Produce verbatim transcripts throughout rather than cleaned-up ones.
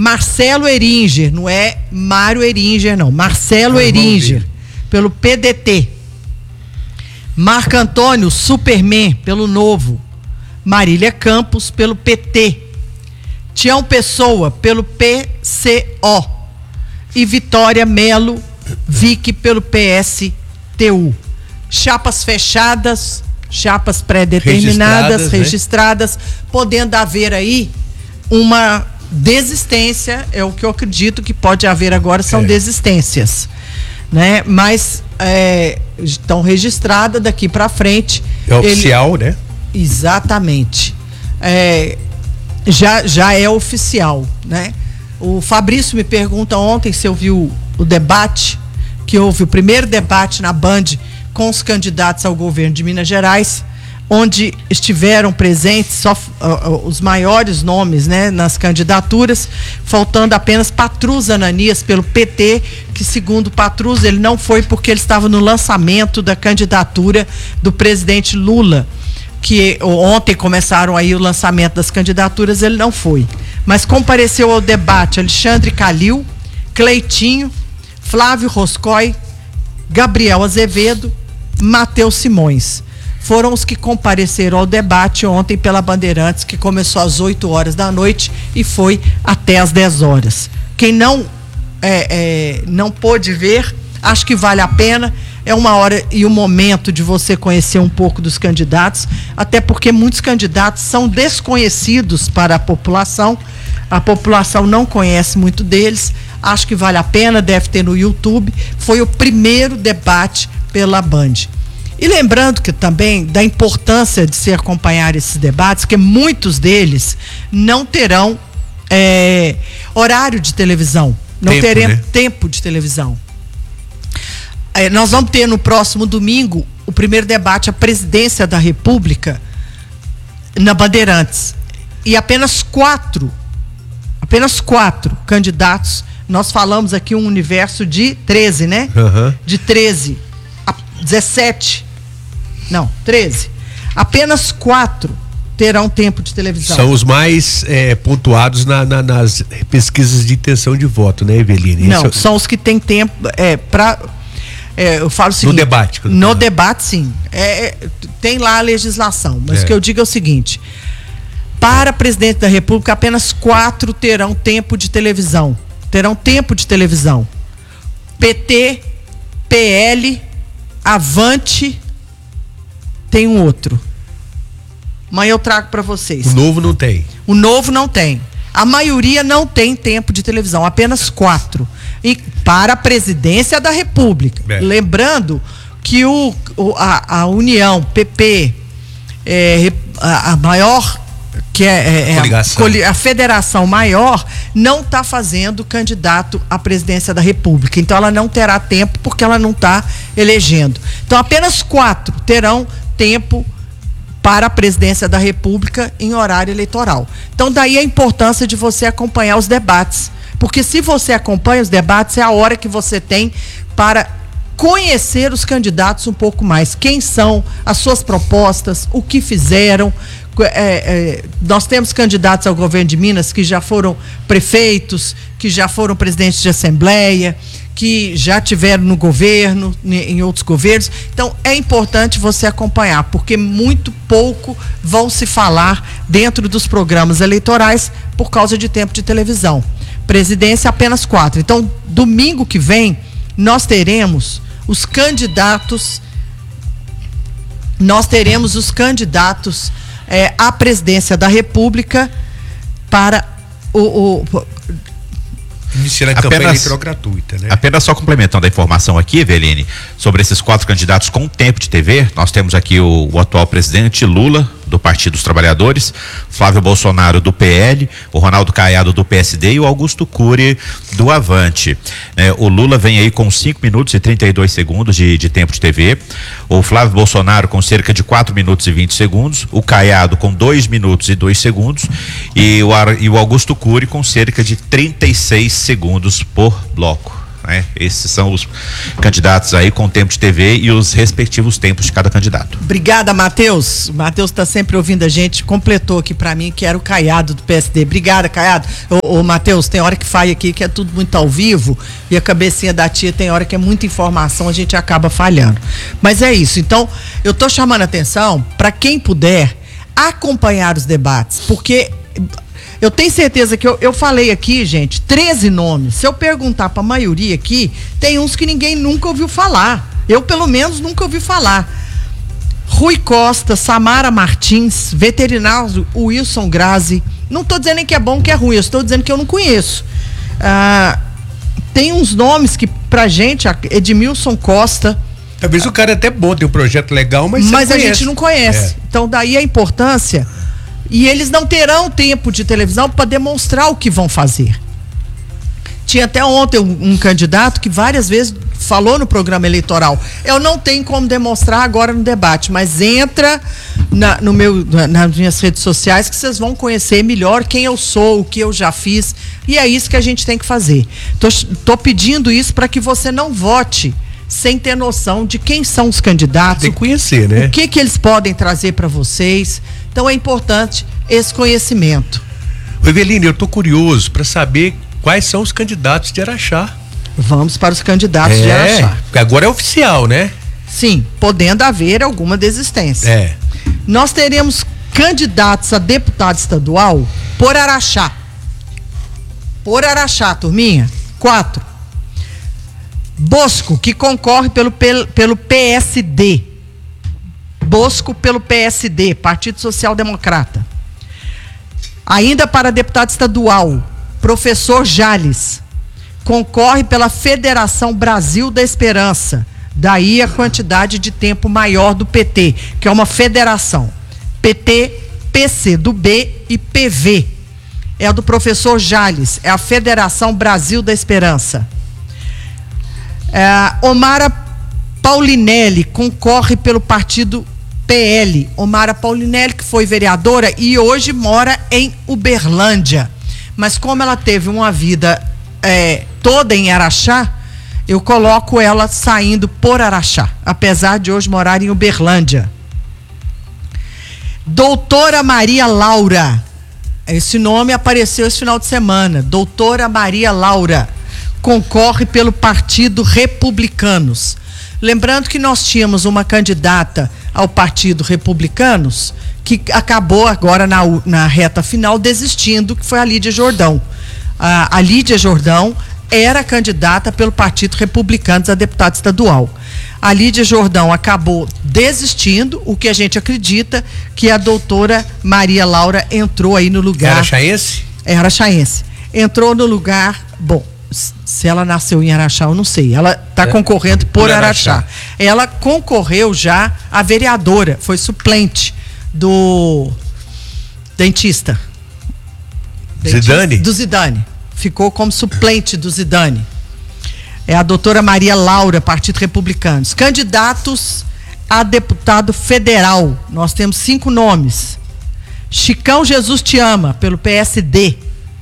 Marcelo Eringer, não é Mário Eringer, não. Marcelo ah, Eringer, pelo P D T. Marco Antônio Superman, pelo Novo. Marília Campos, pelo P T. Tião Pessoa, pelo P C O. E Vitória Melo Vick, pelo P S T U. Chapas fechadas, chapas pré-determinadas, registradas, registradas né? Podendo haver aí uma desistência, é o que eu acredito que pode haver agora, são é. desistências, né? Mas é, estão registradas daqui para frente. É oficial, ele, né? Exatamente. É, já, já é oficial, né? O Fabrício me pergunta ontem se eu vi o, o debate, que houve o primeiro debate na Band com os candidatos ao governo de Minas Gerais, onde estiveram presentes só uh, uh, os maiores nomes, né, nas candidaturas, faltando apenas Patrus Ananias pelo P T, que segundo Patrus ele não foi porque ele estava no lançamento da candidatura do presidente Lula, que ontem começaram aí o lançamento das candidaturas, ele não foi. Mas compareceu ao debate Alexandre Calil, Cleitinho, Flávio Roscoe, Gabriel Azevedo, Matheus Simões. Foram os que compareceram ao debate ontem pela Bandeirantes, que começou às oito horas da noite e foi até às dez horas. Quem não, é, é, não pôde ver, acho que vale a pena. É uma hora e um momento de você conhecer um pouco dos candidatos, até porque muitos candidatos são desconhecidos para a população. A população não conhece muito deles. Acho que vale a pena, deve ter no YouTube. Foi o primeiro debate pela Band. E lembrando que também da importância de se acompanhar esses debates, que muitos deles não terão é, horário de televisão, não tempo, teremos né? tempo de televisão. É, nós vamos ter no próximo domingo o primeiro debate à presidência da República na Bandeirantes. E apenas quatro, apenas quatro candidatos, nós falamos aqui um universo de treze, né? Uhum. De treze a dezessete. Não, treze. Apenas quatro terão tempo de televisão. São os mais é, pontuados na, na, nas pesquisas de intenção de voto, né, Eveline? Não, Esse são os que têm tempo é, para... É, eu falo o seguinte... No debate. No falo. debate, sim. É, é, tem lá a legislação, mas é. o que eu digo é o seguinte... Para presidente da República, apenas quatro terão tempo de televisão. Terão tempo de televisão. P T, P L, Avante... Tem um outro. Amanhã eu trago para vocês. O Novo não tem. O Novo não tem. A maioria não tem tempo de televisão, apenas quatro. E para a presidência da República. É. Lembrando que o, o, a, a União, P P, é, a, a maior, que é, é a, a federação maior, não está fazendo candidato à presidência da República. Então ela não terá tempo porque ela não está elegendo. Então apenas quatro terão tempo para a presidência da República em horário eleitoral. Então daí a importância de você acompanhar os debates, porque se você acompanha os debates é a hora que você tem para conhecer os candidatos um pouco mais, quem são, as suas propostas, o que fizeram. É, é, nós temos candidatos ao governo de Minas que já foram prefeitos, que já foram presidentes de assembleia, que já tiveram no governo, em outros governos. Então é importante você acompanhar, porque muito pouco vão se falar dentro dos programas eleitorais por causa de tempo de televisão. Presidência apenas quatro. Então domingo que vem nós teremos os candidatos nós teremos os candidatos é, à presidência da República para o, o iniciar a campanha eleitoral gratuita, né? Apenas só complementando a informação aqui, Eveline, sobre esses quatro candidatos com tempo de T V, nós temos aqui o, o atual presidente Lula, do Partido dos Trabalhadores, Flávio Bolsonaro, do P L, o Ronaldo Caiado, do P S D e o Augusto Cury, do Avante. É, o Lula vem aí com cinco minutos e trinta e dois segundos de, de tempo de T V, o Flávio Bolsonaro com cerca de quatro minutos e vinte segundos, o Caiado com dois minutos e dois segundos e o, e o Augusto Cury com cerca de trinta e seis segundos por bloco. né? Esses são os candidatos aí com tempo de T V e os respectivos tempos de cada candidato. Obrigada, Matheus. O Matheus está sempre ouvindo a gente, completou aqui para mim que era o Caiado do P S D. Obrigada, Caiado. Ô, ô Matheus, tem hora que falha aqui que é tudo muito ao vivo e a cabecinha da tia tem hora que é muita informação, a gente acaba falhando. Mas é isso. Então, eu tô chamando a atenção para quem puder acompanhar os debates, porque eu tenho certeza que eu, eu falei aqui, gente, treze nomes. Se eu perguntar para a maioria aqui, tem uns que ninguém nunca ouviu falar. Eu, pelo menos, nunca ouvi falar. Rui Costa, Samara Martins, veterinário Wilson Grazi. Não estou dizendo nem que é bom que é ruim, eu estou dizendo que eu não conheço. Ah, tem uns nomes que, pra gente, Edmilson Costa. Talvez o cara é até bom, tem um projeto legal, mas Mas a gente não conhece. É. Então, daí a importância. E eles não terão tempo de televisão para demonstrar o que vão fazer. Tinha até ontem um, um candidato que várias vezes falou no programa eleitoral: eu não tenho como demonstrar agora no debate, mas entra na, no meu, na, nas minhas redes sociais que vocês vão conhecer melhor quem eu sou, o que eu já fiz. E é isso que a gente tem que fazer. Tô, tô pedindo isso para que você não vote sem ter noção de quem são os candidatos. Tem que conhecer, né? O que que eles podem trazer para vocês. Então é importante esse conhecimento. Ô, Eveline, eu tô curioso para saber quais são os candidatos de Araxá. Vamos para os candidatos é, de Araxá. Porque agora é oficial, né? Sim, podendo haver alguma desistência. É. Nós teremos candidatos a deputado estadual por Araxá. Por Araxá, turminha. Quatro. Bosco, que concorre pelo, pelo, pelo P S D. Bosco pelo P S D, Partido Social Democrata. Ainda para deputado estadual, professor Jales, concorre pela Federação Brasil da Esperança. Daí a quantidade de tempo maior do P T, que é uma federação. P T, P C do B e P V. É a do professor Jales, é a Federação Brasil da Esperança. É, Omara Paulinelli concorre pelo partido P L. Omara Paulinelli, que foi vereadora e hoje mora em Uberlândia. Mas como ela teve uma vida é, toda em Araxá, eu coloco ela saindo por Araxá, apesar de hoje morar em Uberlândia. Doutora Maria Laura. Esse nome apareceu esse final de semana. Doutora Maria Laura concorre pelo Partido Republicanos. Lembrando que nós tínhamos uma candidata ao Partido Republicanos que acabou agora na, na reta final desistindo, que foi a Lídia Jordão. A, a Lídia Jordão era candidata pelo Partido Republicanos a deputada estadual. A Lídia Jordão acabou desistindo, o que a gente acredita que a doutora Maria Laura entrou aí no lugar. Era araxaense? É araxaense. Entrou no lugar, bom, se ela nasceu em Araxá, eu não sei. Ela está é, concorrendo por, por Araxá. Araxá. Ela concorreu já a vereadora, foi suplente do dentista. dentista Zidane? Do Zidane. Ficou como suplente do Zidane. É a doutora Maria Laura, Partido Republicanos. Candidatos a deputado federal. Nós temos cinco nomes. Chicão Jesus Te Ama, pelo P S D.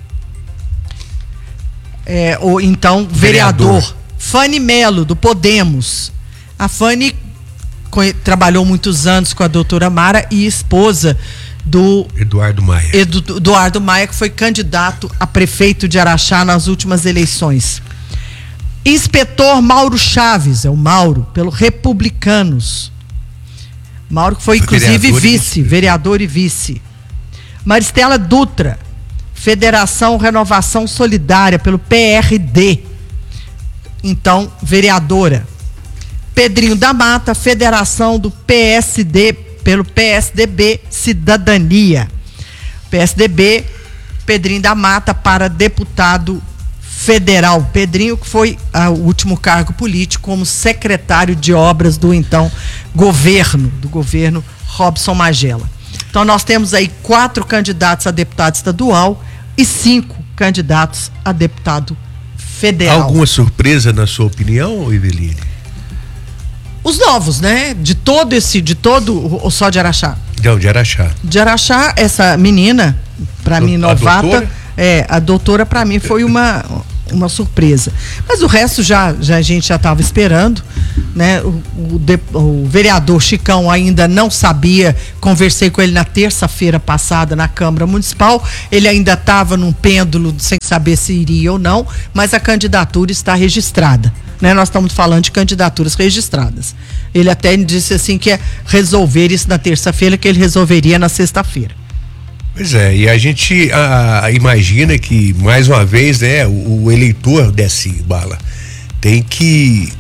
É, ou então, vereador. vereador. Fanny Melo, do Podemos. A Fanny trabalhou muitos anos com a doutora Mara e esposa do Eduardo Maia. Edu, Eduardo Maia, que foi candidato a prefeito de Araxá nas últimas eleições. Inspetor Mauro Chaves, é o Mauro, pelo Republicanos. Mauro que foi, inclusive, vereador vice, e... vereador e vice. Maristela Dutra, Federação Renovação Solidária, pelo P R D. Então, vereadora. Pedrinho da Mata, Federação do P S D, pelo P S D B Cidadania. P S D B, Pedrinho da Mata para deputado federal. Pedrinho, que foi ah, o último cargo político como secretário de obras do então governo, do governo Robson Magela. Então nós temos aí quatro candidatos a deputado estadual e cinco candidatos a deputado federal. Alguma surpresa na sua opinião, Eveline? Os novos, né? De todo esse, de todo, ou só de Araxá? Não, de Araxá. De Araxá, essa menina, para mim novata, doutora? é, a doutora para mim foi uma uma surpresa. Mas o resto já, já a gente já estava esperando, né? O, o, de, o vereador Chicão ainda não sabia, conversei com ele na terça-feira passada na Câmara Municipal, ele ainda estava num pêndulo sem saber se iria ou não, mas a candidatura está registrada, né? Nós estamos falando de candidaturas registradas. Ele até disse assim que ia resolver isso na terça-feira, que ele resolveria na sexta-feira. Pois é, e a gente a, imagina que, mais uma vez, né, o, o eleitor desse bala tem que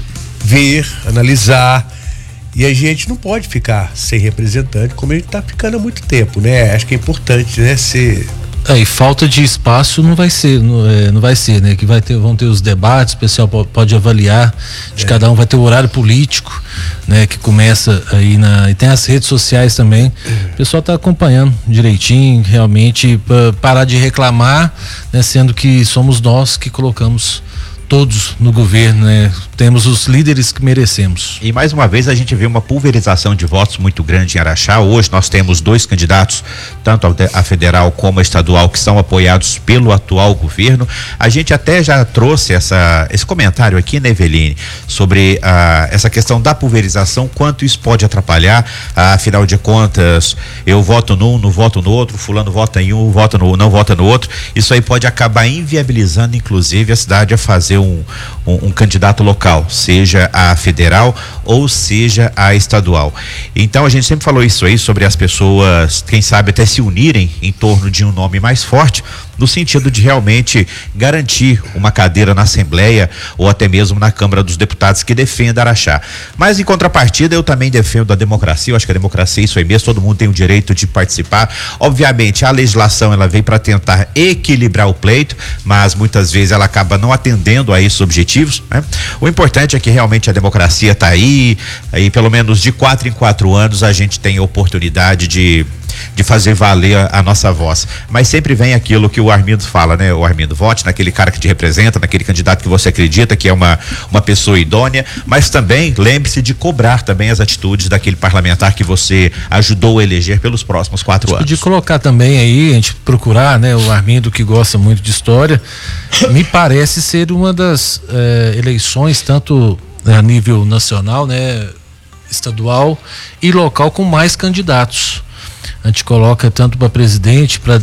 ver, analisar, e a gente não pode ficar sem representante como ele está ficando há muito tempo, né? Acho que é importante, né, ser... É, e falta de espaço não vai ser, não, é, não vai ser, né? Que vai ter, vão ter os debates, o pessoal pode avaliar, de é. cada um vai ter o horário político, né? Que começa aí na, e tem as redes sociais também, é. o pessoal está acompanhando direitinho, realmente, para parar de reclamar, né? Sendo que somos nós que colocamos todos no governo, né? Temos os líderes que merecemos. E mais uma vez a gente vê uma pulverização de votos muito grande em Araxá. Hoje nós temos dois candidatos, tanto a federal como a estadual, que são apoiados pelo atual governo. A gente até já trouxe essa, esse comentário aqui, né, Eveline, sobre ah, essa questão da pulverização, quanto isso pode atrapalhar. Ah, afinal de contas, eu voto num, não voto no outro, fulano vota em um, vota no, não vota no outro. Isso aí pode acabar inviabilizando, inclusive, a cidade a fazer Um, um, um candidato local, seja a federal ou seja a estadual. Então a gente sempre falou isso aí sobre as pessoas, quem sabe até se unirem em torno de um nome mais forte, no sentido de realmente garantir uma cadeira na Assembleia ou até mesmo na Câmara dos Deputados que defenda Araxá. Mas em contrapartida eu também defendo a democracia. Eu acho que a democracia é isso aí mesmo, todo mundo tem o direito de participar. Obviamente a legislação ela veio para tentar equilibrar o pleito, mas muitas vezes ela acaba não atendendo a esses objetivos, né? O importante é que realmente a democracia está aí, aí pelo menos de quatro em quatro anos a gente tem a oportunidade de de fazer valer a, a nossa voz. Mas sempre vem aquilo que o Armindo fala, né? O Armindo, vote naquele cara que te representa, naquele candidato que você acredita que é uma, uma pessoa idônea, mas também lembre-se de cobrar também as atitudes daquele parlamentar que você ajudou a eleger pelos próximos quatro anos. Podia colocar também aí, a gente procurar, né? O Armindo, que gosta muito de história, me parece ser uma das eh, eleições, tanto a nível nacional, né? Estadual e local, com mais candidatos. A gente coloca tanto para presidente, para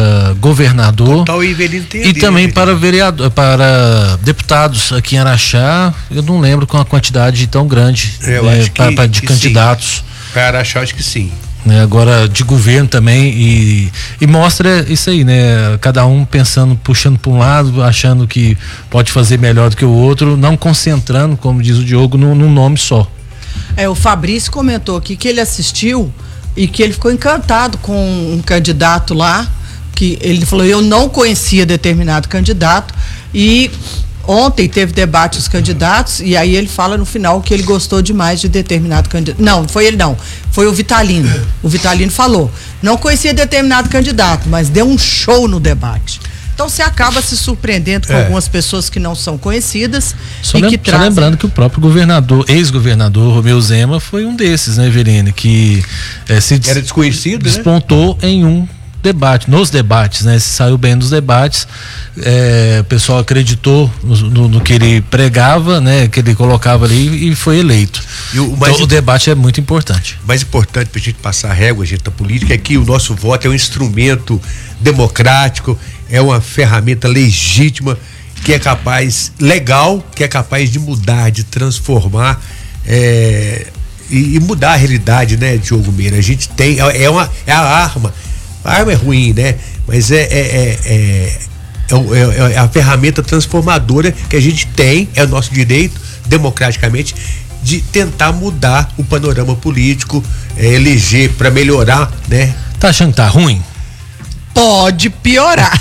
governador e, e também para vereador, para deputados aqui em Araxá. Eu não lembro com a quantidade tão grande, eu né, acho que, pra, pra, de que candidatos. Para Araxá acho que sim. Né, agora de governo também e, e mostra isso aí, né? Cada um pensando, puxando para um lado, achando que pode fazer melhor do que o outro, não concentrando, como diz o Diogo, num, num nome só. É, o Fabrício comentou aqui que ele assistiu e que ele ficou encantado com um candidato lá, que ele falou, eu não conhecia determinado candidato, e ontem teve debate os candidatos, e aí ele fala no final que ele gostou demais de determinado candidato. Não, foi ele não, foi o Vitalino. O Vitalino falou, não conhecia determinado candidato, mas deu um show no debate. Então você acaba se surpreendendo com é. algumas pessoas que não são conhecidas. Só, e lem que só trazem... lembrando que o próprio governador, ex-governador Romeu Zema foi um desses, né, Eveline? Que é, se era desconhecido, despontou né? em um debate, nos debates, né? Se saiu bem nos debates, é, o pessoal acreditou no, no, no que ele pregava, né? Que ele colocava ali e foi eleito. E o, então, o debate é muito importante. O mais importante para a gente passar a régua, gente, da política, é que o nosso voto é um instrumento democrático, é uma ferramenta legítima que é capaz, legal, que é capaz de mudar, de transformar é, e, e mudar a realidade, né, Diogo Meira? A gente tem, é, uma, é a arma, a arma é ruim, né? Mas é, é, é, é, é, é a ferramenta transformadora que a gente tem, é o nosso direito, democraticamente, de tentar mudar o panorama político, é, eleger para melhorar, né? Tá achando que tá ruim? Pode piorar.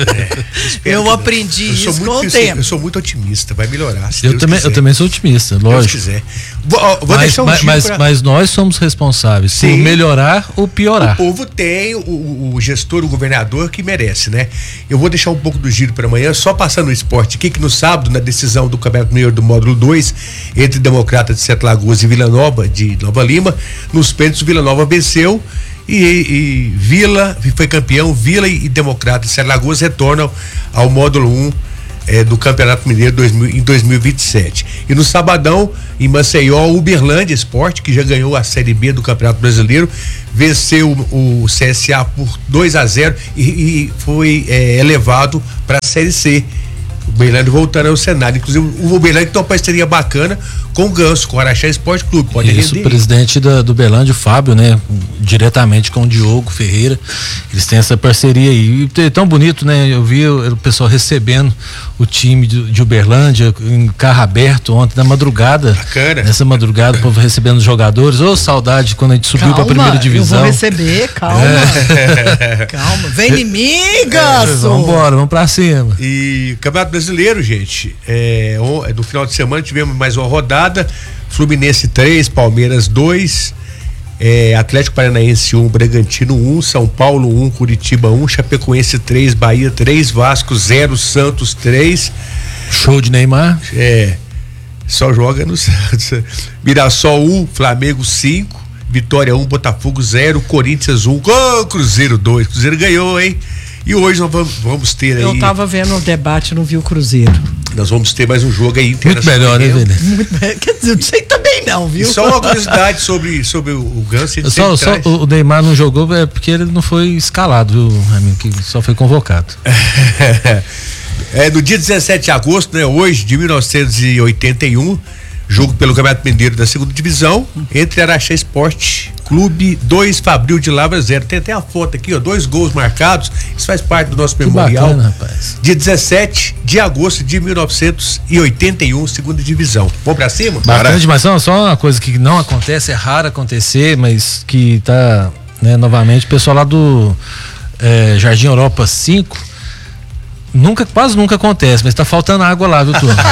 É, eu aprendi eu isso muito, com o eu, tempo. Eu sou muito otimista, vai melhorar. Se eu, Deus também, quiser. eu também sou otimista, lógico. Deus quiser. Vou, vou mas, deixar um mas, mas, pra... mas nós somos responsáveis Sim. por melhorar ou piorar. O povo tem o, o gestor, o governador que merece, né? Eu vou deixar um pouco do giro para amanhã, só passando no esporte aqui, que no sábado, na decisão do Campeonato Mineiro do Módulo dois, entre Democrata de Sete Lagoas e Vila Nova de Nova Lima, nos pênaltis o Vila Nova venceu. E, e Vila foi campeão, Vila e, e Democrata de Sete Lagoas retornam ao módulo um É, do Campeonato Mineiro dois mil, em dois mil e vinte e sete. E no sabadão, em Maceió, o Uberlândia Esporte, que já ganhou a Série B do Campeonato Brasileiro, venceu o, o C S A por dois a zero e, e foi é, elevado para a Série C. O Uberlândia voltando ao cenário. Inclusive, o Uberlândia tem uma parceria bacana com o Ganso, com o Araxá Esporte Clube. Pode Isso, o presidente da, do Uberlândia, o Fábio, né? Diretamente com o Diogo Ferreira. Eles têm essa parceria aí. E é tão bonito, né? Eu vi o, o pessoal recebendo o time de, de Uberlândia em carro aberto ontem na madrugada. Bacana. Nessa madrugada, o povo recebendo os jogadores. Ô, saudade quando a gente subiu para a primeira divisão. Eu vou receber, calma. É. Calma. Vem em mim, Ganso. É, vamos embora, vamos pra cima. E o Campeonato Brasileiro, gente, é, no final de semana tivemos mais uma rodada. Fluminense três, Palmeiras dois, é, Atlético Paranaense um, Bragantino um, São Paulo um, Curitiba um, Chapecoense três, Bahia três, Vasco zero, Santos três. Show de Neymar. É, só joga no Santos. Mirassol um, Flamengo cinco, Vitória um, Botafogo zero, Corinthians um, oh, Cruzeiro dois. Cruzeiro ganhou, hein? E hoje nós vamos, vamos ter aí. Eu tava vendo o debate, não vi o Cruzeiro. Nós vamos ter mais um jogo aí internacional. Muito melhor, né, velho? Muito melhor. Quer dizer, eu não sei também não, viu? E só uma curiosidade sobre, sobre o, o Ganso. Só, só o Neymar não jogou é porque ele não foi escalado, viu, amigo? Que só foi convocado. É, no dia dezessete de agosto, né? Hoje, de mil novecentos e oitenta e um, jogo pelo Campeonato Mineiro da segunda divisão, entre Araxá Esporte Clube dois, Fabril de Lavra zero. Tem até a foto aqui, ó, dois gols marcados. Isso faz parte do nosso que memorial. Bacana, rapaz. Dia dezessete de agosto de mil novecentos e oitenta e um, segunda divisão. Vamos pra cima? Bacana demais. Não, só uma coisa que não acontece, é raro acontecer, mas que tá, né, novamente, o pessoal lá do é, Jardim Europa cinco, nunca, quase nunca acontece, mas tá faltando água lá, viu, turma?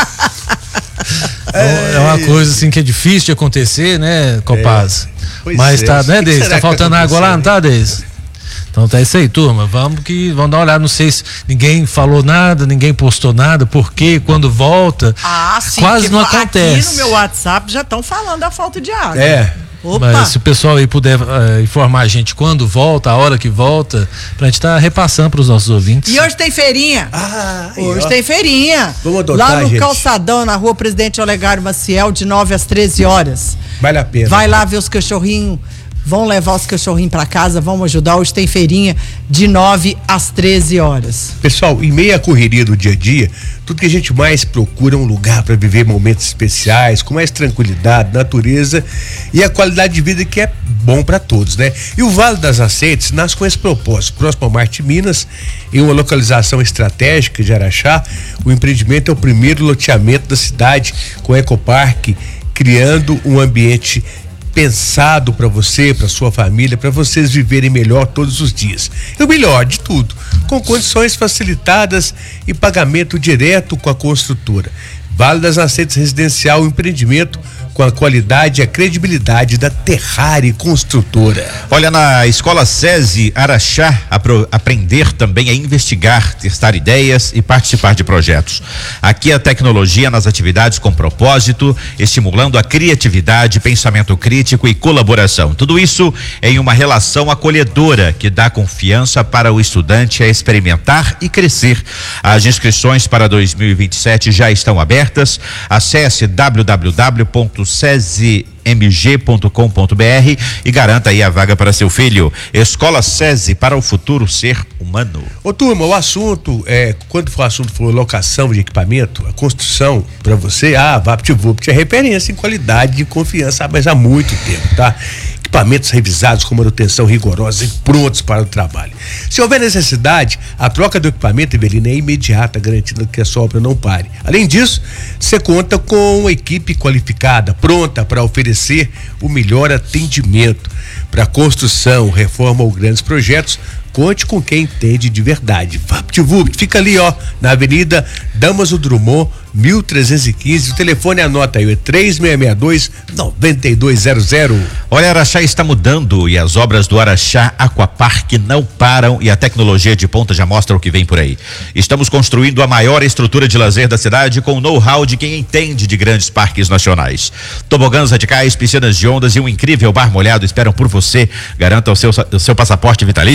É, é uma coisa assim que é difícil de acontecer, né, Copaz? É, mas tá, é. né, Deise? Tá faltando água lá, não tá, Deise? Então tá isso aí, turma. Vamos que vamos dar uma olhada. Não sei se ninguém falou nada, ninguém postou nada, porque quando volta, ah, sim, quase não acontece. Aqui no meu WhatsApp já estão falando da falta de água. É. Opa. Mas se o pessoal aí puder uh, informar a gente quando volta, a hora que volta, pra gente estar tá repassando pros nossos ouvintes. E hoje tem feirinha. Ah, hoje ó. tem feirinha. Vamos adotar, lá no gente. Calçadão, na rua Presidente Olegário Maciel, de nove às treze horas. Vale a pena. Vai lá ver os cachorrinhos. Vão levar os cachorrinhos para casa, vamos ajudar. Hoje tem feirinha de nove às treze horas. Pessoal, em meio à correria do dia a dia, tudo que a gente mais procura é um lugar para viver momentos especiais, com mais tranquilidade, natureza e a qualidade de vida que é bom para todos, né? E o Vale das Nascentes nasce com esse propósito. Próximo ao Mar de Minas, em uma localização estratégica de Araxá, o empreendimento é o primeiro loteamento da cidade com ecoparque, criando um ambiente pensado para você, para sua família, para vocês viverem melhor todos os dias. E o melhor de tudo, com condições facilitadas e pagamento direto com a construtora. Vale das Nascentes Residencial, um empreendimento com a qualidade e a credibilidade da Terrari Construtora. Olha, na Escola SESI Araxá, apro- aprender também é investigar, testar ideias e participar de projetos. Aqui a tecnologia nas atividades com propósito, estimulando a criatividade, pensamento crítico e colaboração. Tudo isso em uma relação acolhedora que dá confiança para o estudante a experimentar e crescer. As inscrições para dois mil e vinte e sete já estão abertas. Acesse w w w ponto sesi m g ponto com ponto b r e garanta aí a vaga para seu filho. Escola SESI, para o futuro ser humano. Ô turma, o assunto, é, quando for o assunto for locação de equipamento, a construção para você, ah, VaptVupt é referência em qualidade e confiança, mas há muito tempo, tá? Equipamentos revisados com manutenção rigorosa e prontos para o trabalho. Se houver necessidade, a troca do equipamento, Evelina, é imediata, garantindo que a sua obra não pare. Além disso, você conta com uma equipe qualificada, pronta para oferecer o melhor atendimento. Para construção, reforma ou grandes projetos, conte com quem entende de verdade. VaptVupt fica ali, ó, na Avenida Damaso Drummond, mil trezentos e quinze. O telefone, anota aí, é três seis seis dois, nove dois zero zero. Olha, Araxá está mudando e as obras do Araxá Aquapark não param e a tecnologia de ponta já mostra o que vem por aí. Estamos construindo a maior estrutura de lazer da cidade com o know-how de quem entende de grandes parques nacionais. Tobogãs radicais, piscinas de ondas e um incrível bar molhado esperam por você. Garanta o seu, o seu passaporte vitalício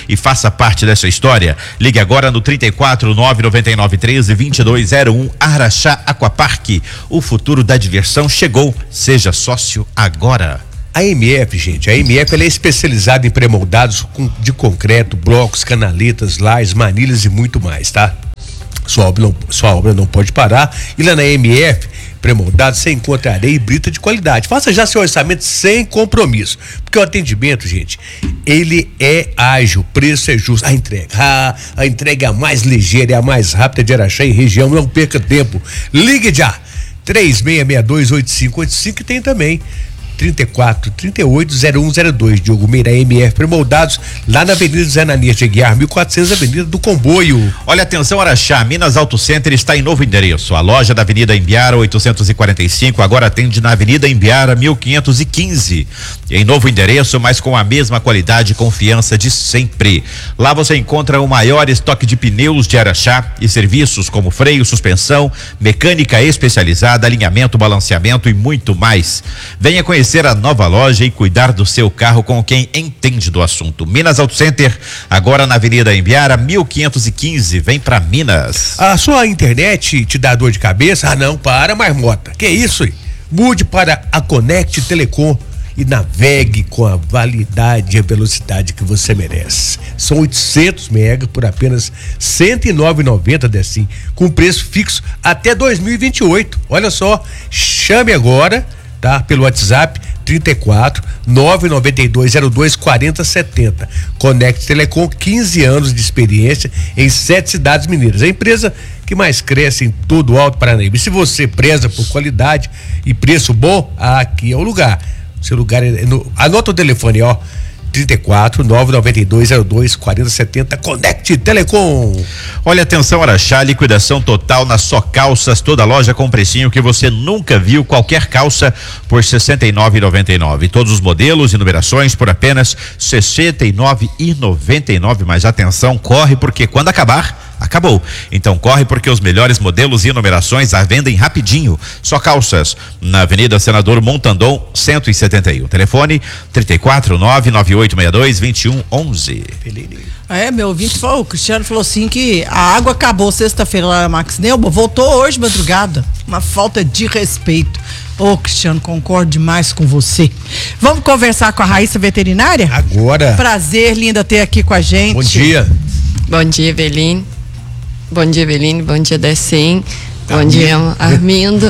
e faça parte dessa história. Ligue agora no trinta e quatro, nove nove nove, treze, vinte e dois zero um. Araxá Aquapark. O futuro da diversão chegou. Seja sócio agora. A M F, gente, a M F ela é especializada em pré-moldados com, de concreto, blocos, canaletas, lajes, manilhas e muito mais, tá? Sua obra não, sua obra não pode parar. E lá na M F, pré-moldado, você encontra areia e brita de qualidade. Faça já seu orçamento sem compromisso. Porque o atendimento, gente, ele é ágil, o preço é justo. A entrega, ah, a entrega é a mais ligeira, é a mais rápida de Araxá e região. Não perca tempo. Ligue já. três seis seis dois, oito cinco oito cinco e tem também trinta e quatro, trinta e oito, zero um zero dois, Diogo Meira, M F Premoldados, lá na Avenida Zé Ananias de Aguiar, mil e quatrocentos, Avenida do Comboio. Olha, atenção, Araxá, Minas Auto Center está em novo endereço. A loja da Avenida Imbiara oitocentos e quarenta e cinco agora atende na Avenida Imbiara mil quinhentos e quinze. Em novo endereço, mas com a mesma qualidade e confiança de sempre. Lá você encontra o maior estoque de pneus de Araxá e serviços como freio, suspensão, mecânica especializada, alinhamento, balanceamento e muito mais. Venha conhecer a nova loja e cuidar do seu carro com quem entende do assunto. Minas Auto Center, agora na Avenida Imbiara mil quinhentos e quinze. Vem pra Minas. A sua internet te dá dor de cabeça? Ah, não, para, Marmota. Que isso, hein? Mude para a Connect Telecom e navegue com a validade e a velocidade que você merece. São oitocentos mega por apenas cento e nove reais e noventa centavos, Decim, com preço fixo até dois mil e vinte e oito. Olha só, chame agora, tá? Pelo WhatsApp trinta e quatro, nove nove dois, zero dois, quatro zero sete zero. Connect Telecom, quinze anos de experiência em sete cidades mineiras. A empresa que mais cresce em todo o Alto Paranaíba. E se você preza por qualidade e preço bom, aqui é o lugar. Seu lugar é no, anota o telefone, ó. trinta e quatro, nove nove dois, zero dois, quatro zero sete zero. Connect Telecom. Olha, atenção, Araxá, liquidação total na Só Calças, toda loja com precinho que você nunca viu, qualquer calça por sessenta e nove reais e noventa e nove. Todos os modelos e numerações por apenas sessenta e nove reais e noventa e nove. Mas atenção, corre, porque quando acabar, acabou. Então corre, porque os melhores modelos e numerações à venda em rapidinho. Só Calças, na Avenida Senador Montandon cento e setenta e um. Telefone trinta e quatro, nove nove oito seis dois, dois um um um. É, meu ouvinte falou, o Cristiano falou assim que a água acabou sexta-feira lá na Max Neuba, voltou hoje madrugada. Uma falta de respeito. Ô, Cristiano, concordo demais com você. Vamos conversar com a Raíssa Veterinária? Agora. Prazer, linda, ter aqui com a gente. Bom dia. Bom dia, Eveline. Bom dia, Eveline. Bom dia, Decim. Bom dia, Armindo.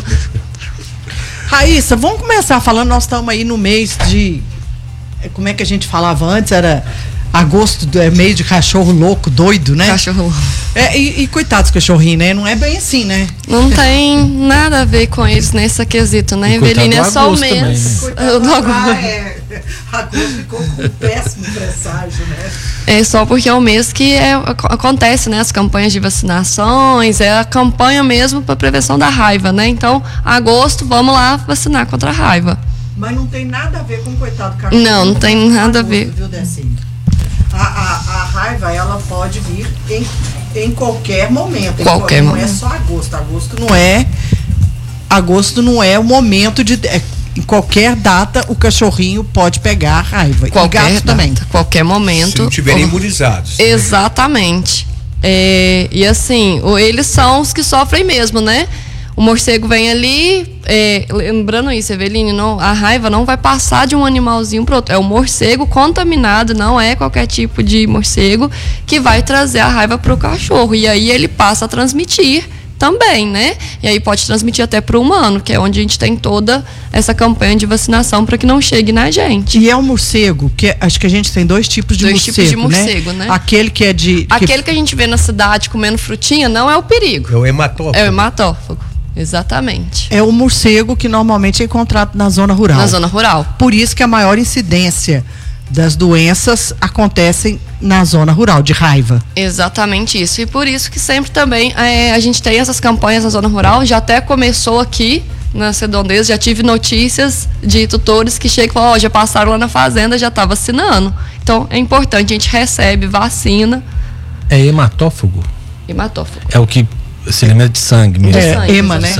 Raíssa, vamos começar falando, nós estamos aí no mês de, como é que a gente falava antes, era agosto, é mês de cachorro louco, doido, né? Cachorro louco. É, e, e coitados cachorrinhos, né? Não é bem assim, né? Não tem nada a ver com eles nesse quesito, né, Eveline? É só o mês. Também, né? Ah, é. Agosto ficou com um péssimo presságio, né? É só porque é o mês que é, acontece, né? As campanhas de vacinações, é a campanha mesmo para prevenção da raiva, né? Então, agosto, vamos lá vacinar contra a raiva. Mas não tem nada a ver com o coitado cachorro. Não, não tem nada agosto, a ver. Viu, Decinho? A, a, a raiva, ela pode vir em, em qualquer momento. Qualquer não momento. é só agosto. Agosto não é. Agosto não é o momento de. É, em qualquer data o cachorrinho pode pegar a raiva. Qualquer e gato data, também. Qualquer momento. Se não tiverem imunizados. Né? Exatamente. É, e assim, eles são os que sofrem mesmo, né? O morcego vem ali, é, lembrando isso, Eveline, não, a raiva não vai passar de um animalzinho para outro. É o morcego contaminado, não é qualquer tipo de morcego que vai trazer a raiva para o cachorro. E aí ele passa a transmitir também, né? E aí pode transmitir até para o humano, que é onde a gente tem toda essa campanha de vacinação para que não chegue na gente. E é o morcego, que acho que a gente tem dois tipos de dois morcego, tipos de morcego, né? né? Aquele que é de... Aquele que... que a gente vê na cidade comendo frutinha não é o perigo. É o hematófago. É o hematófago. Exatamente. É o morcego que normalmente é encontrado na zona rural. Na zona rural. Por isso que a maior incidência das doenças acontecem na zona rural, de raiva. Exatamente isso. E por isso que sempre também é, a gente tem essas campanhas na zona rural. Já até começou aqui nas redondezas, já tive notícias de tutores que chegam e falam, ó, já passaram lá na fazenda, já tá vacinando. Então é importante, a gente recebe vacina. É hematófago? Hematófago. É o que se alimenta de sangue mesmo. É, sangue, ema, né? Sangue.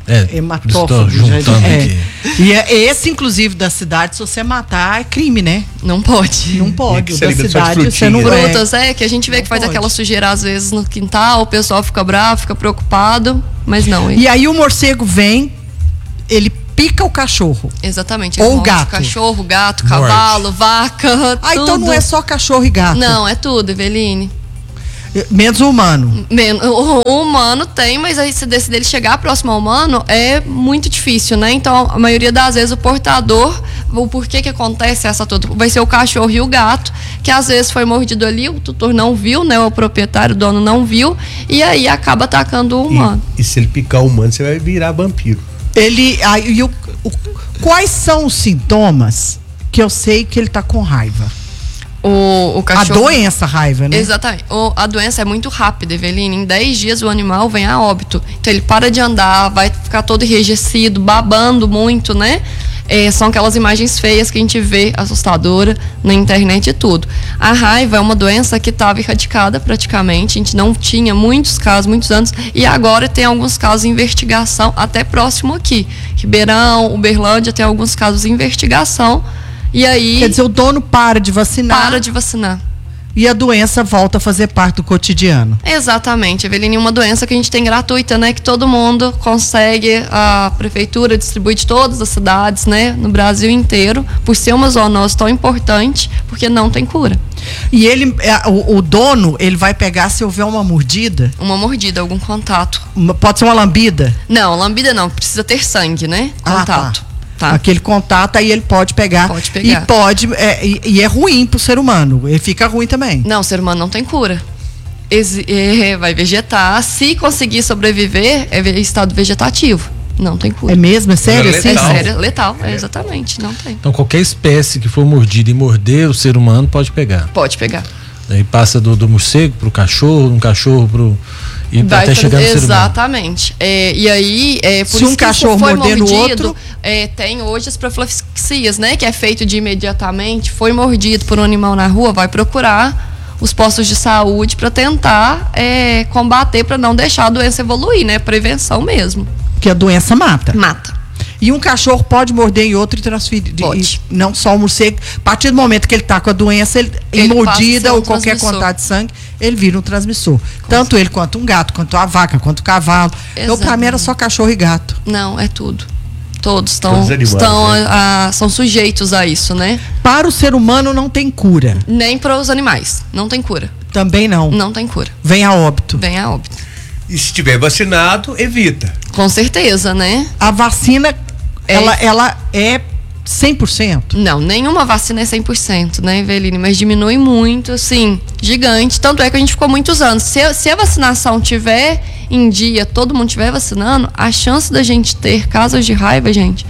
É, hematófago. estou juntando é. aqui. E é, esse, inclusive, da cidade, se você matar, é crime, né? Não pode. Não pode. O da alimenta só de cidade, você não frutinha, é. Frutas, é, que a gente vê Não que faz pode. aquela sujeira às vezes no quintal, o pessoal fica bravo, fica preocupado, mas não. E aí o morcego vem, ele pica o cachorro. Exatamente. Ou ele o morde gato. Cachorro, gato, cavalo, vaca, Ah, tudo. então não é só cachorro e gato. Não, é tudo, Eveline. Menos o humano. Men- O o humano tem, mas aí se desse dele chegar próximo ao humano é muito difícil, né? Então, a maioria das vezes o portador, o porquê que acontece essa toda, vai ser o cachorro e o gato, que às vezes foi mordido ali, o tutor não viu, né? O proprietário, o dono não viu, e aí acaba atacando o humano. E, e se ele picar o humano, você vai virar vampiro. Ele. Aí, o, o- quais são os sintomas que eu sei que ele tá com raiva? O, o A cachorro. doença raiva, né? Exatamente. O- a doença é muito rápida, Eveline. Em dez dias o animal vem a óbito. Então ele para de andar, vai ficar todo enrijecido, babando muito, né? É, são aquelas imagens feias que a gente vê, assustadora, na internet e tudo. A raiva é uma doença que estava erradicada praticamente. A gente não tinha muitos casos, muitos anos. E agora tem alguns casos em investigação, até próximo aqui. Ribeirão, Uberlândia, tem alguns casos em investigação. E aí Quer dizer, o dono para de vacinar para de vacinar. e a doença volta a fazer parte do cotidiano. Exatamente, Eveline, uma doença que a gente tem gratuita, né? Que todo mundo consegue, a prefeitura distribui de todas as cidades, né? No Brasil inteiro, por ser uma zoonose tão importante, porque não tem cura. E ele, é, o, o dono, ele vai pegar se houver uma mordida, Uma mordida, algum contato. uma- pode ser uma lambida. Não, lambida não, precisa ter sangue, né? Ah, Contato. tá. Tá. Aquele contato, aí ele pode pegar. Pode pegar. E pode, é, e, e é ruim pro ser humano. Ele fica ruim também. Não, o ser humano não tem cura. Exi- é, vai vegetar. Se conseguir sobreviver, é ve- estado vegetativo. Não tem cura. É mesmo? É sério? É assim? letal. sério, letal, é, exatamente, não tem. Então qualquer espécie que for mordida e morder o ser humano pode pegar. Pode pegar. Aí passa do, do morcego pro cachorro, um cachorro pro. E Vai até tra- chegar no ser humano. Exatamente. É, e aí, é, por Se isso um que cachorro foi morder no mordido, outro- é, tem hoje as profilaxias, né? Que é feito de imediatamente. Foi mordido por um animal na rua, vai procurar os postos de saúde para tentar é, combater, para não deixar a doença evoluir, né? Prevenção mesmo. Que a doença mata. Mata. E um cachorro pode morder em outro e transferir. Pode. E não só o morcego. A partir do momento que ele está com a doença, ele, em Ele passa a mordida ser um ou qualquer transmissor. contato de sangue, ele vira um transmissor. Tanto ele quanto um gato, quanto a vaca, quanto o cavalo. Então, para mim, era só cachorro e gato. Não, é tudo. Todos estão, Todos os animais, estão né? a- a- são sujeitos a isso, né? Para o ser humano, não tem cura. Nem para os animais. Não tem cura. Também não. Não tem cura. Vem a óbito. Vem a óbito. E se tiver vacinado, evita. Com certeza, né? A vacina, É. ela, ela é cem por cento. Não, nenhuma vacina é cem por cento, né, Eveline? Mas diminui muito, assim, gigante. Tanto é que a gente ficou muitos anos. Se, a- se a vacinação tiver em dia, todo mundo estiver vacinando, a chance da gente ter casos de raiva, gente,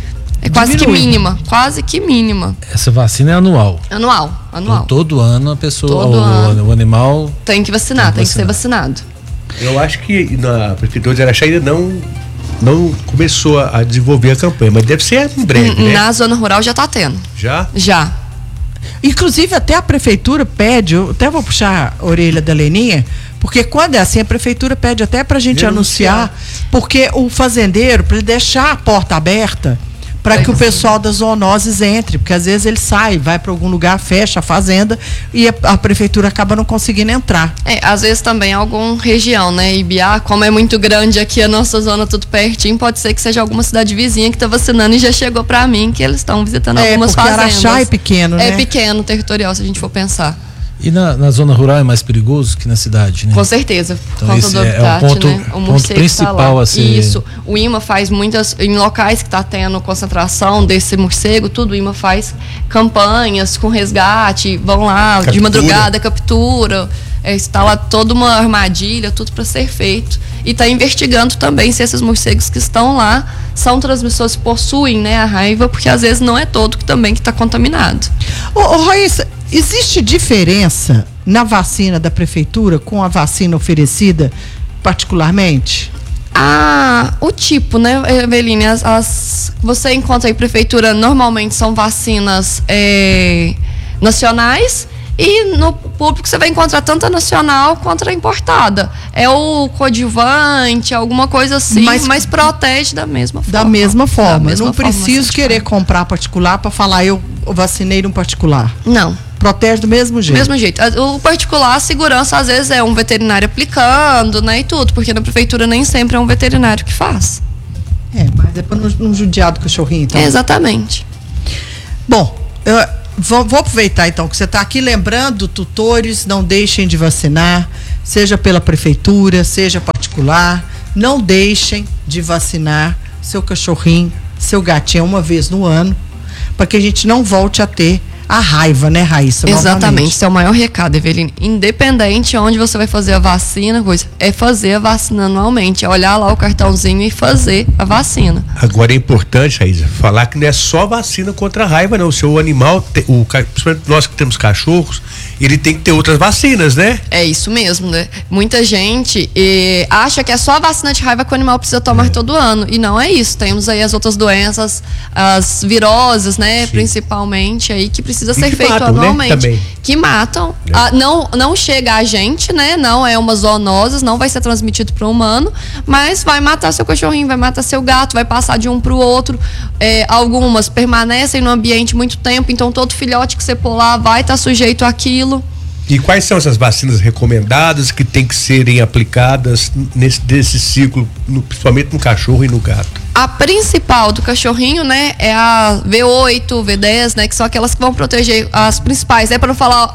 é quase Diminui. que mínima. Quase que mínima. Essa vacina é anual. Anual, anual. Então, todo ano a pessoa, Todo o, ano. o animal. Tem que vacinar, Tem que tem que ser vacinado. Eu acho que na Prefeitura de Araxá ainda não, não começou a a desenvolver a campanha, mas deve ser em breve, né? Na zona rural já tá tendo. Já? Já. Inclusive, até a prefeitura pede, eu até vou puxar a orelha da Leninha, porque quando é assim, a prefeitura pede até pra gente Denunciar. anunciar, porque o fazendeiro, para ele deixar a porta aberta, para Vai que o sim. pessoal das zoonoses entre, porque às vezes ele sai, vai para algum lugar, fecha a fazenda e a, a prefeitura acaba não conseguindo entrar. É, às vezes também alguma região, né? Ibiá, como é muito grande aqui a nossa zona tudo pertinho, pode ser que seja alguma cidade vizinha que tá vacinando e já chegou pra mim que eles estão visitando É, algumas porque fazendas. Araxá é pequeno, né? É pequeno, territorial, se a gente for pensar. E na, na zona rural é mais perigoso que na cidade, né? Com certeza, por Então conta esse do é- é o habitat, ponto- né? O ponto morcego tá principal lá. a ser- Isso. O I M A faz muitas, em locais que tá tendo concentração desse morcego, tudo, o I M A faz campanhas com resgate, vão lá de Captura. madrugada, captura, é, instala toda uma armadilha, tudo para ser feito. E tá investigando também se esses morcegos que estão lá são transmissores, possuem, né, a raiva, porque às vezes não é todo que também que tá contaminado. Ô, ô Raíssa, existe diferença na vacina da prefeitura com a vacina oferecida particularmente? Ah, o tipo, né, Eveline? As, as- você encontra aí prefeitura, normalmente são vacinas é, nacionais E no público você vai encontrar tanto a nacional quanto a importada. É o coadjuvante, alguma coisa assim, mas, mas protege da mesma forma. Da mesma forma. Da mesma não forma preciso querer comprar particular para falar eu vacinei no particular. Não. Protege do mesmo jeito. Do mesmo jeito. O particular, a segurança, às vezes, é um veterinário aplicando, né, e tudo, porque na prefeitura nem sempre é um veterinário que faz. É, mas é para não, não judiar do cachorrinho, então. É, exatamente. Bom, eu vou, vou aproveitar, então, que você está aqui lembrando, tutores, não deixem de vacinar, seja pela prefeitura, seja particular, não deixem de vacinar seu cachorrinho, seu gatinho uma vez no ano, para que a gente não volte a ter a raiva, né, Raíssa? Exatamente, novamente. esse é o maior recado, Eveline. Independente onde você vai fazer a vacina, coisa, é fazer a vacina anualmente, é olhar lá o cartãozinho e fazer a vacina. Agora é importante, Raíssa, falar que não é só vacina contra a raiva, não. O seu animal, o, principalmente nós que temos cachorros, ele tem que ter outras vacinas, né? É isso mesmo, né? Muita gente eh, acha que é só a vacina de raiva que o animal precisa tomar é. todo ano. E não é isso. Temos aí as outras doenças, as viroses, né? Sim. Principalmente aí, que precisa ser que feito matam, anualmente. Né? Que matam. É. Ah, não, não chega a gente, né? Não é uma zoonose, não vai ser transmitido para o humano, mas vai matar seu cachorrinho, vai matar seu gato, vai passar de um para o outro. É, algumas permanecem no ambiente muito tempo, então todo filhote que você pôr lá vai estar sujeito àquilo. E quais são essas vacinas recomendadas que tem que serem aplicadas nesse desse ciclo, no, principalmente no cachorro e no gato? A principal do cachorrinho, né, é a V oito, V dez, né, que são aquelas que vão proteger as principais, é para não falar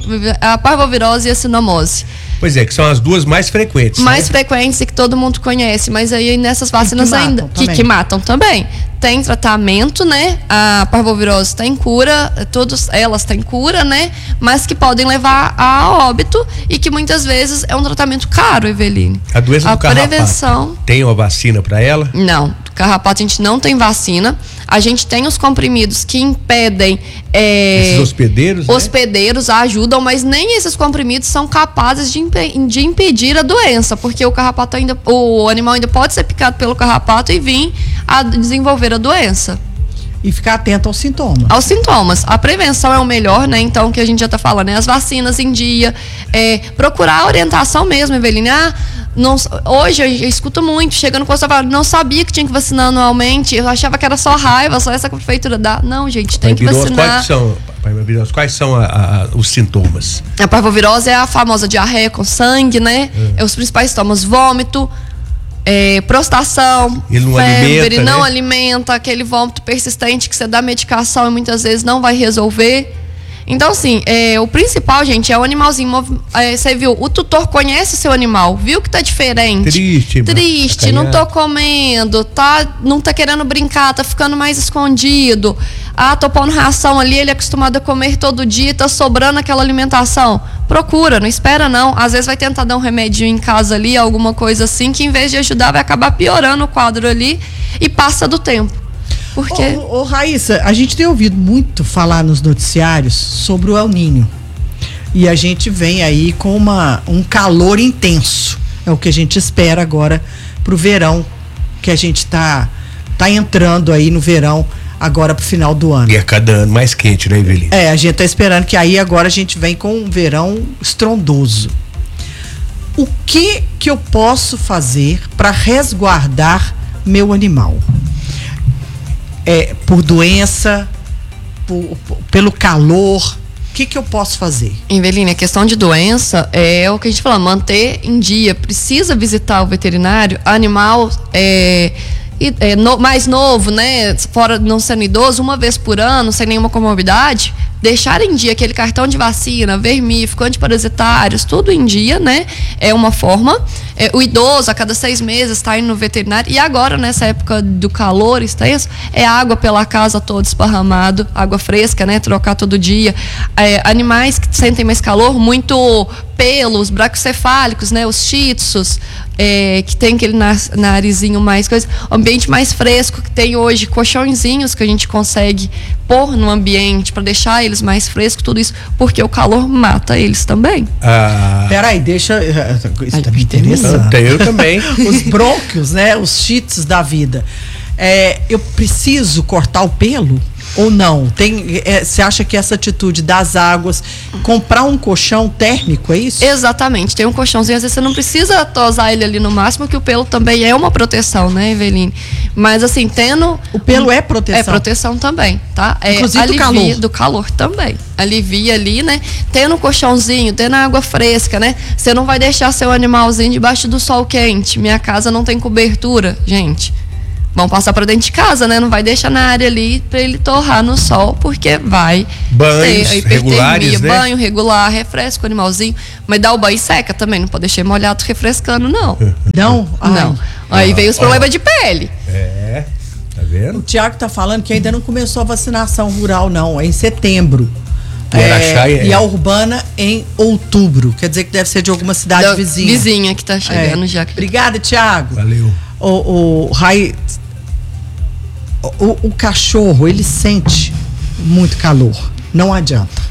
a parvovirose e a cinomose. Pois é, que são as duas mais frequentes. Mais né? frequentes e que todo mundo conhece, mas aí nessas vacinas que ainda que, que matam também. Tem tratamento, né? A parvovirose tem cura, todas elas têm cura, né? Mas que podem levar a óbito e que muitas vezes é um tratamento caro, Eveline. A doença do a carrapato, prevenção tem uma vacina para ela? Não, do carrapato a gente não tem vacina. A gente tem os comprimidos que impedem é, esses hospedeiros, hospedeiros né? ajudam, mas nem esses comprimidos são capazes de, impe de impedir a doença, porque o carrapato ainda, o animal ainda pode ser picado pelo carrapato e vir a desenvolver a doença. E ficar atento aos sintomas. Aos sintomas. A prevenção é o melhor, né? Então, o que a gente já tá falando, né? As vacinas em dia, é, procurar a orientação mesmo, Eveline. Ah, não, hoje eu, eu escuto muito, chegando com a não sabia que tinha que vacinar anualmente, eu achava que era só raiva, só essa que a prefeitura dá. Não, gente, tem que vacinar. Quais são, quais são a, a, os sintomas? A parvovirose é a famosa diarreia com sangue, né? É. É os principais sintomas, vômito, é, prostração, ele não febre, alimenta, não né? alimenta, aquele vômito persistente que você dá medicação e muitas vezes não vai resolver. Então, assim, é, o principal, gente, é o animalzinho. É, você viu, o tutor conhece o seu animal, viu que tá diferente. Triste, Triste, não tô comendo, tá, não tá querendo brincar, tá ficando mais escondido. Ah, tô pondo ração ali, ele é acostumado a comer todo dia, tá sobrando aquela alimentação. Procura, não espera não. Às vezes vai tentar dar um remedinho em casa ali, alguma coisa assim, que em vez de ajudar vai acabar piorando o quadro ali e passa do tempo. Porque... Ô, ô, Raíssa, a gente tem ouvido muito falar nos noticiários sobre o El Niño. E a gente vem aí com uma, um calor intenso. É o que a gente espera agora pro verão, que a gente tá, tá entrando aí no verão agora pro final do ano. E é cada ano mais quente, né, Eveline? É, a gente tá esperando que aí agora a gente vem com um verão estrondoso. O que que eu posso fazer para resguardar meu animal? É, por doença, por, por, pelo calor, o que que eu posso fazer? Eveline, a questão de doença é o que a gente fala, manter em dia. Precisa visitar o veterinário, animal é, é, no, mais novo, né? Fora não sendo idoso, uma vez por ano, sem nenhuma comorbidade, deixar em dia aquele cartão de vacina, vermífugo, antiparasitários, tudo em dia, né? É uma forma. É, o idoso, a cada seis meses, está indo no veterinário. E agora, nessa época do calor extenso, é água pela casa toda esparramado, água fresca, né? Trocar todo dia. É, animais que sentem mais calor, muito pelos, bracocefálicos, né? Os shih tzus, é, que tem aquele narizinho mais coisa. Ambiente mais fresco, que tem hoje colchõezinhos que a gente consegue pôr no ambiente para deixar eles mais frescos, tudo isso, porque o calor mata eles também. Ah. Peraí, deixa. Isso Ai, tá me interessando. Eu também. Os brônquios, né? Os shih tzus da vida. É, eu preciso cortar o pelo? Ou não? Tem, é, você acha que essa atitude das águas, comprar um colchão térmico, é isso? Exatamente, tem um colchãozinho, às vezes você não precisa tosar ele ali no máximo, que o pelo também é uma proteção, né, Eveline? Mas assim, tendo... O pelo é proteção? É proteção também, tá? É, inclusive do alivia, calor? Do calor também. Alivia ali, né? Tendo um colchãozinho, tendo água fresca, né? Você não vai deixar seu animalzinho debaixo do sol quente. Minha casa não tem cobertura, gente. Vão passar para dentro de casa, né? Não vai deixar na área ali para ele torrar no sol, porque vai Banhos ter regulares, né? Banho regular, refresca o animalzinho, mas dá o banho e seca também, não pode deixar molhado refrescando, não. Não? Ai. Não. Aí Ah, veio os ó. problemas de pele. É, tá O vendo? Tiago tá falando que ainda não começou a vacinação rural, não. É em setembro. E É, Araxá é- e a urbana em outubro. Quer dizer que deve ser de alguma cidade Da vizinha. Vizinha que tá chegando É. já. Obrigada, Tiago. Valeu. O, o, Rai, o, o cachorro, ele sente muito calor. Não adianta.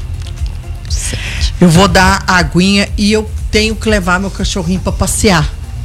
Eu vou dar aguinha e eu tenho que levar meu cachorrinho para passear.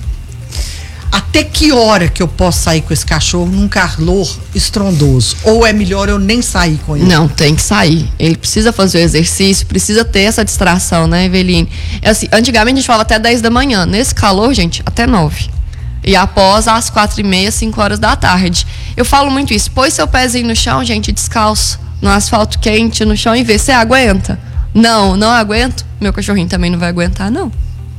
Até que hora que eu posso sair com esse cachorro num calor estrondoso? Ou é melhor eu nem sair com ele? Não, tem que sair. Ele precisa fazer o exercício, precisa ter essa distração, né, Eveline? É assim, antigamente a gente falava até dez da manhã. Nesse calor, gente, até nove. E após às quatro e meia, cinco horas da tarde. Eu falo muito isso. Põe seu pezinho no chão, gente, descalço, no asfalto quente, no chão e vê. Você aguenta? Não, não aguento. Meu cachorrinho também não vai aguentar, não.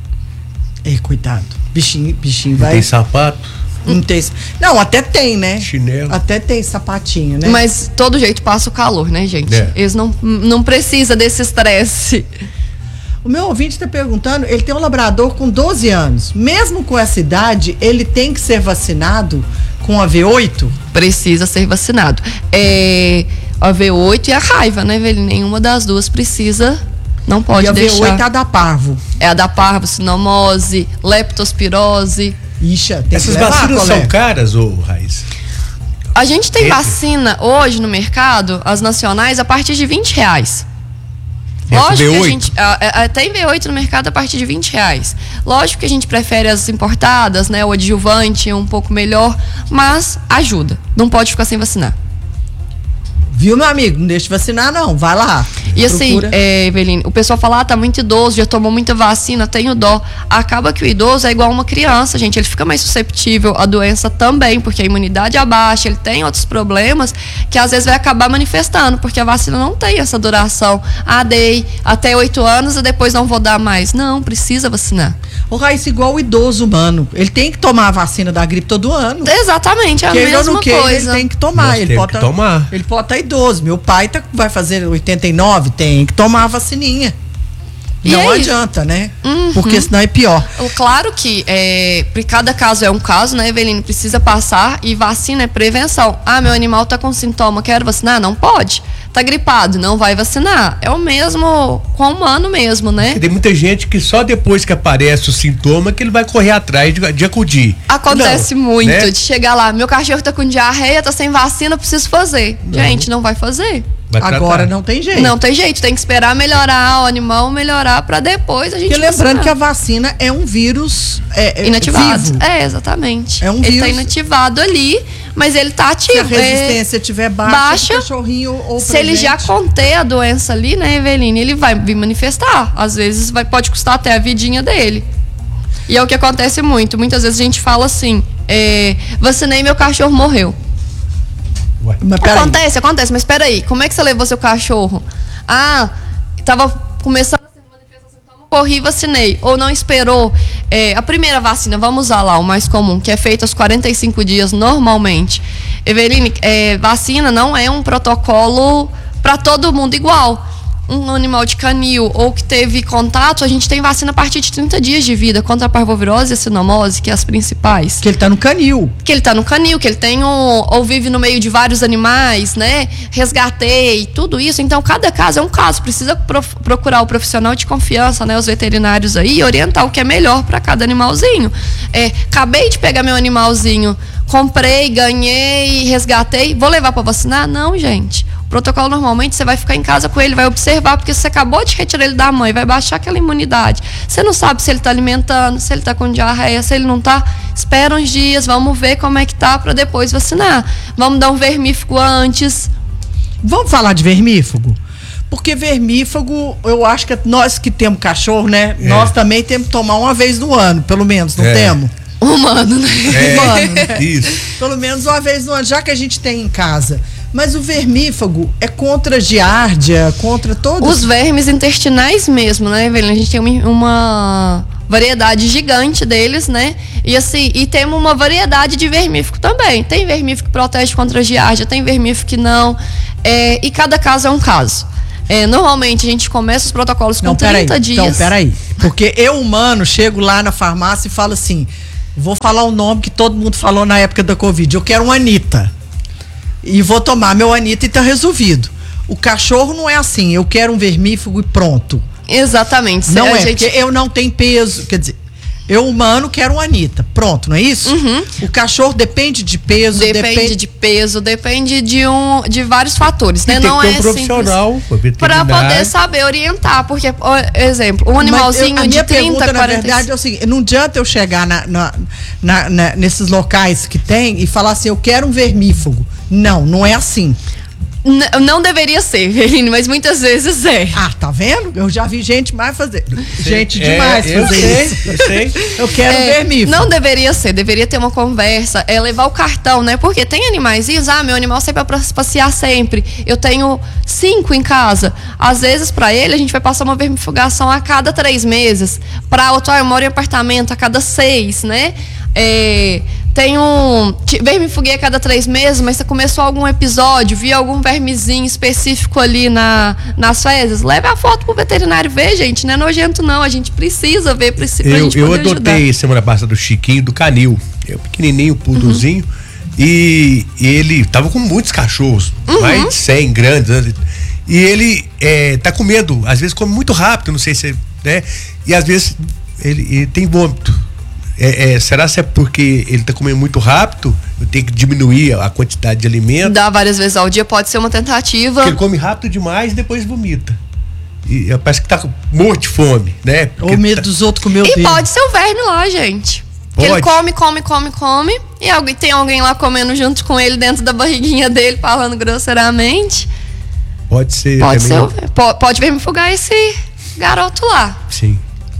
Ei, cuidado. Bichinho, bichinho Não vai. tem sapato? Não tem. Não, até tem, né? Chinelo. Até tem sapatinho, né? Mas todo jeito passa o calor, né, gente? É. Eles não, não precisam desse estresse. O meu ouvinte está perguntando, ele tem um labrador com doze anos. Mesmo com essa idade, ele tem que ser vacinado com a V oito? Precisa ser vacinado. É, a V oito e a raiva, né, velho? Nenhuma das duas precisa, não pode e a deixar. V oito é a da parvo. É a da parvocinomose, leptospirose. Ixa, tem Essas que levar, vacinas colega. são caras, ô Raiz? A gente tem Entre? vacina hoje no mercado, as nacionais, a partir de vinte reais. Essa Lógico V que a oito? gente. a- a- Tem V oito no mercado a partir de vinte reais. Lógico que a gente prefere as importadas, né? O adjuvante é um pouco melhor, mas ajuda. Não pode ficar sem vacinar. Viu, meu amigo? Não deixa de vacinar, não. Vai lá. E assim, Procura. é, Eveline, o pessoal fala, ah, tá muito idoso, já tomou muita vacina, tenho dó. Acaba que o idoso é igual uma criança, gente. Ele fica mais susceptível à doença também, porque a imunidade abaixa, ele tem outros problemas que às vezes vai acabar manifestando, porque a vacina não tem essa duração. Ah, dei até oito anos e depois não vou dar mais. Não, precisa vacinar. O Raíssa, igual o idoso humano. Ele tem que tomar a vacina da gripe todo ano. Exatamente, é a Queira ou mesma não queira, coisa. ele tem que tomar. Nós Ele temos pode que tá- tomar. Ele pode estar idoso. Meu pai tá, vai fazer oitenta e nove, tem que tomar a vacininha. E não é isso. adianta, né? Uhum. Porque senão é pior. Claro que é, por cada caso é um caso, né, Eveline? Precisa passar e vacina é prevenção. Ah, meu animal tá com sintoma, quero vacinar? Não pode. Tá gripado, não vai vacinar. É o mesmo com o humano mesmo, né? Tem muita gente que só depois que aparece o sintoma que ele vai correr atrás de, de acudir. Acontece Não, muito né? de chegar lá, meu cachorro tá com diarreia, tá sem vacina, preciso fazer. Gente, não vai fazer. Vai Agora tratar. não tem jeito. Não tem jeito, tem que esperar melhorar o animal, melhorar pra depois a gente Porque lembrando vacinar. que a vacina é um vírus é, é Inativado. vivo. É, exatamente. É um ele tá vírus. inativado ali, mas ele tá ativo. Se a resistência estiver baixa, baixa, o cachorrinho ou Se ele já presente- conter a doença ali, né, Eveline, ele vai vir manifestar. Às vezes vai, pode custar até a vidinha dele. E é o que acontece muito. Muitas vezes a gente fala assim, é, vacinei, meu cachorro morreu. Ué. Mas peraí. Acontece, acontece, mas peraí, como é que você levou seu cachorro? Ah, tava começando a manifestar sintoma, corri e vacinei. Ou não esperou é, a primeira vacina, vamos usar lá o mais comum, que é feito aos quarenta e cinco dias normalmente. Eveline, é, vacina não é um protocolo para todo mundo igual. Um animal de canil ou que teve contato, a gente tem vacina a partir de trinta dias de vida contra a parvovirose e a sinomose, que é as principais. Que ele tá no canil. Que ele tá no canil, que ele tem um, ou vive no meio de vários animais, né? Resgatei, tudo isso. Então, cada caso é um caso. Precisa pro, procurar o profissional de confiança, né? Os veterinários aí, e orientar o que é melhor para cada animalzinho. É, acabei de pegar meu animalzinho, comprei, ganhei, resgatei, vou levar para vacinar? Não, gente. O protocolo normalmente você vai ficar em casa com ele, vai observar, porque você acabou de retirar ele da mãe, vai baixar aquela imunidade. Você não sabe se ele está alimentando, se ele está com diarreia, se ele não está. Espera uns dias, vamos ver como é que tá para depois vacinar. Vamos dar um vermífugo antes. Vamos falar de vermífugo? Porque vermífugo, eu acho que nós que temos cachorro, né? É. Nós também temos que tomar uma vez no ano, pelo menos, não é. temos? Humano, né? É. Humano, né? Isso. Pelo menos uma vez no ano, já que a gente tem em casa. Mas o vermífugo é contra giardia, contra todos... Os vermes intestinais mesmo, né, Evelina? A gente tem uma variedade gigante deles, né? E assim, e temos uma variedade de vermífugo também. Tem vermífugo que protege contra a giardia, tem vermífugo que não. É, e cada caso é um caso. É, normalmente a gente começa os protocolos com não, trinta aí, dias. Então, peraí. Porque eu, humano, chego lá na farmácia e falo assim, vou falar o nome que todo mundo falou na época da Covid. Eu quero um Anitta. E vou tomar meu Anitta e tá resolvido. O cachorro não é assim, eu quero um vermífugo e pronto. Exatamente. Não a é, gente... porque eu não tenho peso, quer dizer, eu humano quero um Anitta, pronto, não é isso? Uhum. O cachorro depende de peso, depende, depende de peso, depende de um de vários fatores, né? Tem não que ter é um profissional para poder saber orientar, porque, por exemplo, um animalzinho eu, a de minha trinta, pergunta, quarenta... na verdade, é o seguinte, não adianta eu chegar na, na, na, na, nesses locais que tem e falar assim, eu quero um vermífugo. Não, não é assim. N- não deveria ser, Verine, mas muitas vezes é. Ah, tá vendo? Eu já vi gente mais fazer. Sei, gente demais é, fazer eu isso. sei, eu sei. Eu quero É, um vermífugo. Não deveria ser, deveria ter uma conversa, é levar o cartão, né? Porque tem animaizinhos, ah, meu animal sai pra passear sempre. Eu tenho cinco em casa. Às vezes, pra ele, a gente vai passar uma vermifugação a cada três meses. Pra outro, ah, eu moro em apartamento a cada seis, né? É, tem um vermifuguei a cada três meses, mas você começou algum episódio, viu algum vermezinho específico ali na, nas fezes, leve a foto pro veterinário ver, gente, não é nojento não, a gente precisa ver pra, pra eu, gente eu poder adotei ajudar. semana passada do Chiquinho, do Canil, é um pequenininho, puduzinho, uhum. e, e ele tava com muitos cachorros, uhum. mais de cem grandes, né? E ele é, tá comendo, às vezes come muito rápido, não sei se, né, e às vezes ele, ele tem vômito. É, é, será que é porque ele está comendo muito rápido? Eu tenho que diminuir a quantidade de alimento? Dá várias vezes ao dia, pode ser uma tentativa. Porque ele come rápido demais e depois vomita. E parece que tá morto de fome, né? Porque Ou medo tá... dos outros comer o E dele. pode ser o verme lá, gente. Pode. Ele come, come, come, come. E alguém, tem alguém lá comendo junto com ele dentro da barriguinha dele, falando grosseiramente. Pode ser. Pode também. ser. o- Pode, pode vermifugar esse garoto lá. Sim.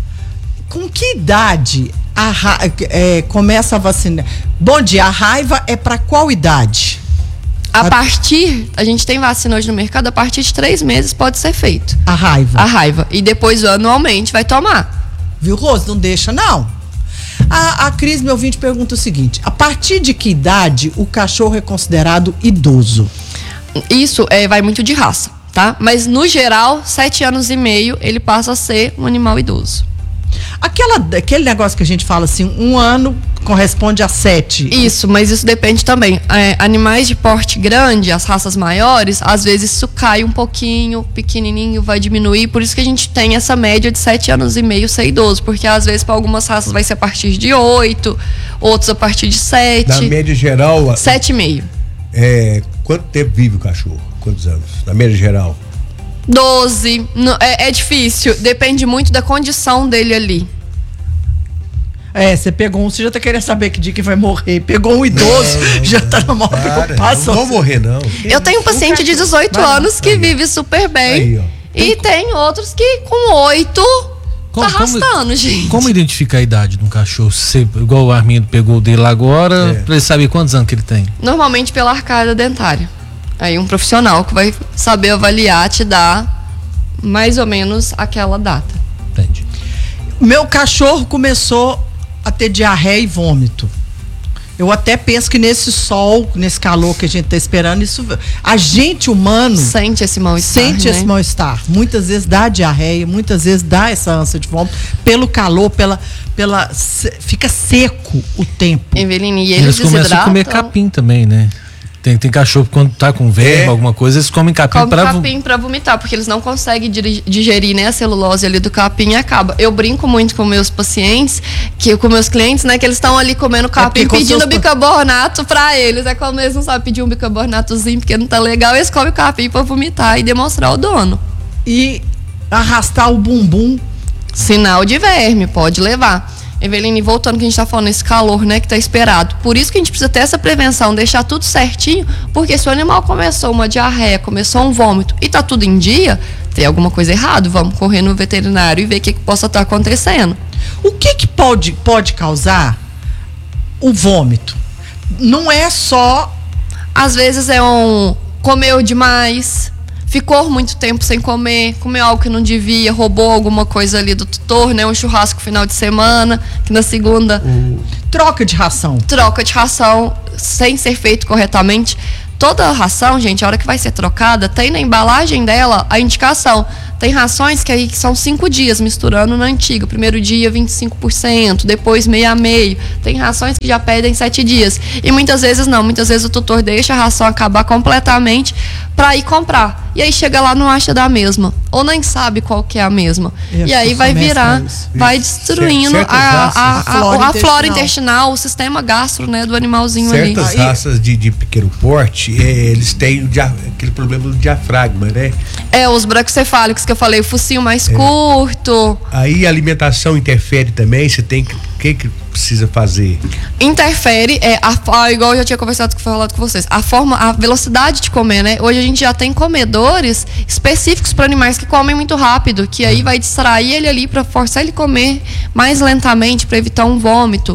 Com que idade a ra... é, começa a vacinar? Bom dia, a raiva é para qual idade? A, A- partir, a gente tem vacina hoje no mercado, a partir de três meses pode ser feito. A raiva. A raiva. E depois, anualmente, vai tomar. Viu, Rose? Não deixa, não. A, a Cris, meu ouvinte, pergunta o seguinte: a partir de que idade o cachorro é considerado idoso? Isso é, vai muito de raça, tá? Mas, no geral, sete anos e meio, ele passa a ser um animal idoso. Aquela, aquele negócio que a gente fala assim, um ano corresponde a sete. Isso, mas isso depende também. É, animais de porte grande, as raças maiores, às vezes isso cai um pouquinho, pequenininho, vai diminuir. Por isso que a gente tem essa média de sete anos e meio ser idoso. Porque às vezes para algumas raças vai ser a partir de oito, outros a partir de sete. Na média geral, Sete e meio. é, quanto tempo vive o cachorro? Quantos anos? Na média geral? doze. Não, é, é difícil. Depende muito da condição dele ali. É, você pegou um, você já tá querendo saber que dia que vai morrer. Pegou um idoso, Não, não, já tá na maior Para, preocupação. não vão morrer, não. Eu tenho um paciente de dezoito Vai lá. anos que Aí, ó. vive super bem. Aí, ó. E tem outros que com oito tá arrastando, gente. Como identificar a idade de um cachorro? Se, igual o Armindo pegou o dele agora, É. pra ele saber quantos anos que ele tem. Normalmente pela arcada dentária. Aí um profissional que vai saber avaliar, te dar mais ou menos aquela data. Entendi. Meu cachorro começou a ter diarreia e vômito. Eu até penso que nesse sol, nesse calor que a gente tá esperando, isso, a gente humano Sente esse mal-estar, sente né? esse mal-estar. Muitas vezes dá diarreia, muitas vezes dá essa ânsia de vômito pelo calor, pela, pela se- fica seco o tempo. Eveline, e Eles, eles começam a desidratam. comer capim também, né? Tem, tem cachorro que quando tá com verme, É. alguma coisa, eles comem capim Come pra... capim pra vomitar, porque eles não conseguem diri- digerir, né, a celulose ali do capim e acaba. Eu brinco muito com meus pacientes, que com meus clientes, né, que eles estão ali comendo capim, porque com pedindo seus pa- bicarbonato pra eles. É quando eles não sabem pedir um bicarbonatozinho, porque não tá legal, eles comem o capim pra vomitar e demonstrar o dono. E arrastar o bumbum. Sinal de verme, pode levar. Eveline, voltando que a gente tá falando, esse calor, né, que tá esperado. Por isso que a gente precisa ter essa prevenção, deixar tudo certinho, porque se o animal começou uma diarreia, começou um vômito e tá tudo em dia, tem alguma coisa errada, vamos correr no veterinário e ver o que, que possa estar acontecendo. O que que pode, pode causar o vômito? Não é só... Às vezes é um... comeu demais, ficou muito tempo sem comer, comeu algo que não devia, roubou alguma coisa ali do tutor, né? Um churrasco final de semana, que na segunda... Uhum. Troca de ração. Troca de ração sem ser feito corretamente. Toda ração, gente, a hora que vai ser trocada, tem na embalagem dela a indicação. Tem rações que aí são cinco dias, misturando na antiga. Primeiro dia, vinte e cinco por cento, depois meio a meio. Tem rações que já pedem sete dias. E muitas vezes não, muitas vezes o tutor deixa a ração acabar completamente para ir comprar. E aí chega lá, não acha da mesma. Ou nem sabe qual que é a mesma. É, e aí vai virar, vai destruindo Certas a, raças, a, a, a flora a, a flora intestinal. intestinal, o sistema gastro, né, do animalzinho ali. Certas raças de, de pequeno porte, é, eles têm o dia, aquele problema do diafragma, né? É, os braquicefálicos que eu falei, o focinho mais é. curto. Aí a alimentação interfere também, você tem que... O que que precisa fazer? Interfere, é, a, igual eu já tinha conversado falado com vocês, a forma, a velocidade de comer, né? Hoje a gente já tem comedores específicos para animais que comem muito rápido, que aí vai distrair ele ali para forçar ele a comer mais lentamente, para evitar um vômito.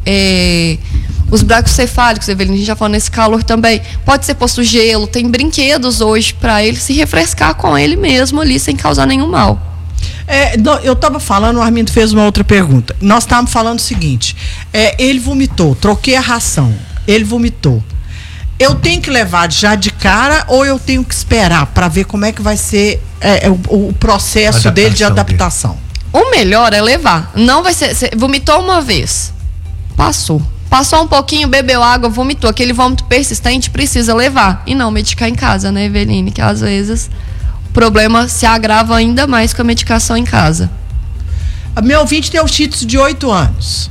É, os braquicefálicos, Eveline, a gente já falou nesse calor também, pode ser posto gelo, tem brinquedos hoje para ele se refrescar com ele mesmo ali, sem causar nenhum mal. É, eu estava falando, o Armindo fez uma outra pergunta. Nós estávamos falando o seguinte: é, ele vomitou, troquei a ração, ele vomitou. Eu tenho que levar já de cara ou eu tenho que esperar para ver como é que vai ser é, o, o processo adaptação dele de adaptação? Dele. O melhor é levar. Não vai ser. Você vomitou uma vez, passou. Passou um pouquinho, bebeu água, vomitou. Aquele vômito persistente precisa levar. E não medicar em casa, né, Eveline? Que às vezes o problema se agrava ainda mais com a medicação em casa. A meu ouvinte tem um shih tzu de oito anos.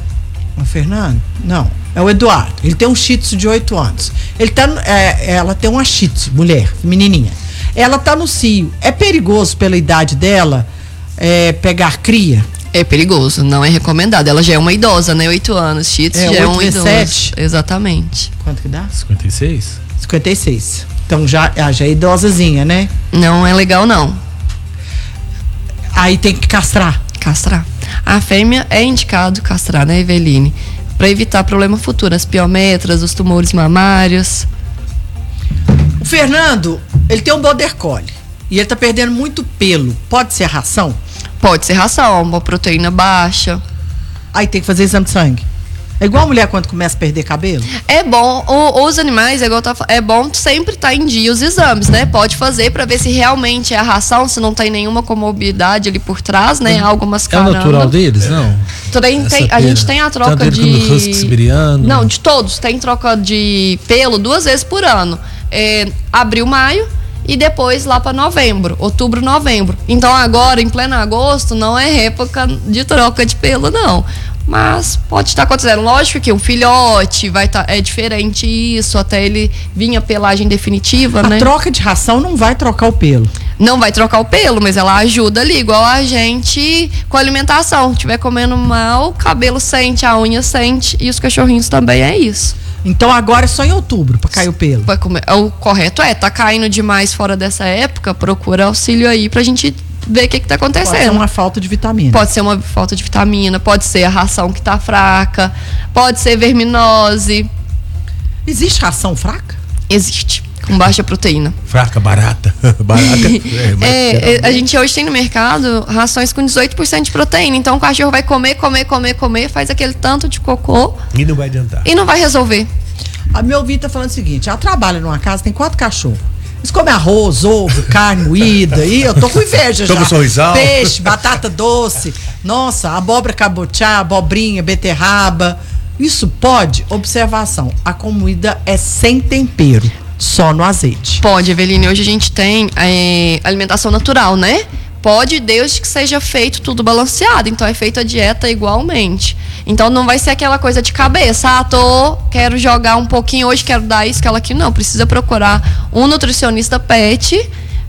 O Fernando? Não, é o Eduardo. Ele tem um shih tzu de oito anos. Ele tá, é, ela tem uma shih tzu, mulher, menininha. Ela tá no cio. É perigoso pela idade dela é, pegar cria? É perigoso, não é recomendado. Ela já é uma idosa, né? oito anos. Shih tzu é, já é um idoso. Exatamente. Quanto que dá? cinquenta e seis? cinquenta e seis. Então já, já é idosazinha, né? Não é legal, não. Aí tem que castrar. Castrar. A fêmea é indicado castrar, né, Eveline? Para evitar problema futuro, as piometras, os tumores mamários. O Fernando, ele tem um border collie e ele tá perdendo muito pelo. Pode ser ração? Pode ser ração, uma proteína baixa. Aí tem que fazer exame de sangue. É igual a mulher quando começa a perder cabelo? É bom, o, os animais, é, igual tá, é bom sempre estar tá em dia os exames, né? Pode fazer para ver se realmente é a ração, se não tem nenhuma comorbidade ali por trás, né? Algo mascarando. É o natural deles, não? Tem, tem, a gente tem a troca tanto de... Tanto husky siberiano. Não, de todos. Tem troca de pelo duas vezes por ano. É, abril, maio e depois lá para novembro, outubro, novembro. Então agora, em pleno agosto, não é época de troca de pelo, não. Mas pode estar acontecendo. Lógico que um filhote vai estar, é diferente isso, até ele vir a pelagem definitiva, a né? A troca de ração não vai trocar o pelo. Não vai trocar o pelo, mas ela ajuda ali, igual a gente com a alimentação. Se estiver comendo mal, o cabelo sente, a unha sente, e os cachorrinhos também é isso. Então agora é só em outubro para cair o pelo. Vai comer. O correto é, tá caindo demais fora dessa época, procura auxílio aí pra gente ver o que que tá acontecendo. Pode ser uma falta de vitamina. Pode ser uma falta de vitamina, pode ser a ração que tá fraca, pode ser verminose. Existe ração fraca? Existe, com baixa proteína. Fraca, barata. barata. É, é, a gente hoje tem no mercado rações com dezoito por cento de proteína. Então o cachorro vai comer, comer, comer, comer, faz aquele tanto de cocô. E não vai adiantar. E não vai resolver. A meu ouvinte tá falando o seguinte: ela trabalha numa casa, tem quatro cachorros. Eles comem arroz, ovo, carne moída. E eu tô com inveja já. Tô com sorrisal. Peixe, batata doce. Nossa, abóbora cabotiá, abobrinha, beterraba. Isso pode? Observação: a comida é sem tempero, só no azeite. Pode, Eveline. Hoje a gente tem é, alimentação natural, né? Pode, desde que seja feito tudo balanceado. Então é feita a dieta igualmente. Então não vai ser aquela coisa de cabeça. Ah, tô, quero jogar um pouquinho hoje, quero dar isso, aquela aqui. Não, precisa procurar um nutricionista pet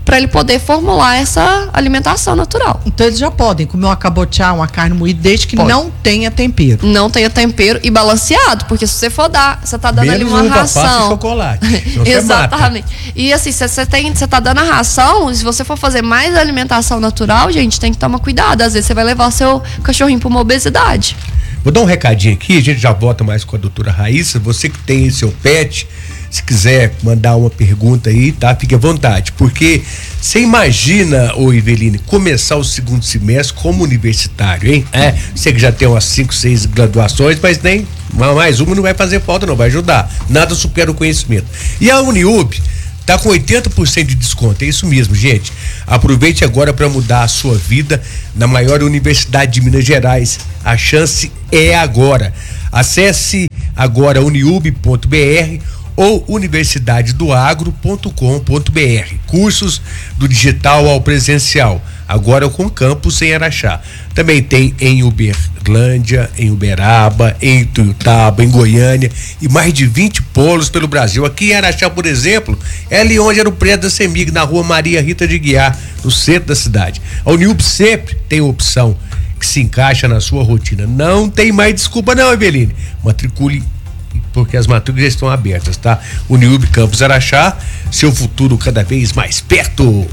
para ele poder formular essa alimentação natural. Então eles já podem comer uma cabotiá, uma carne moída, desde que Pode. não tenha tempero. Não tenha tempero e balanceado, porque se você for dar, você tá dando Menos ali uma uva passa e ração. chocolate. Senão você Exatamente. E assim, se você tem, você tá dando a ração, se você for fazer mais alimentação natural, gente, tem que tomar cuidado. Às vezes você vai levar o seu cachorrinho para uma obesidade. Vou dar um recadinho aqui, a gente já volta mais com a doutora Raíssa. Você que tem seu pet, se quiser mandar uma pergunta aí, tá? Fique à vontade. Porque você imagina, ô Iveline, começar o segundo semestre como universitário, hein? É, você que já tem umas cinco, seis graduações, mas nem mais uma não vai fazer falta, não, vai ajudar. Nada supera o conhecimento. E a Uniub tá com oitenta por cento de desconto, é isso mesmo, gente. Aproveite agora para mudar a sua vida na maior universidade de Minas Gerais. A chance é agora. Acesse agora uniub ponto br ou universidade do agro ponto com ponto br. Cursos do digital ao presencial, agora com campus em Araxá. Também tem em Uberlândia, em Uberaba, em Tuiutaba, em Goiânia e mais de vinte polos pelo Brasil. Aqui em Araxá, por exemplo, é ali onde era o prédio da CEMIG, na rua Maria Rita de Guiar, no centro da cidade. A Uniub sempre tem opção que se encaixa na sua rotina. Não tem mais desculpa não, Eveline. Matricule, porque as matrículas já estão abertas, tá? Uniub Campus Araxá, seu futuro cada vez mais perto.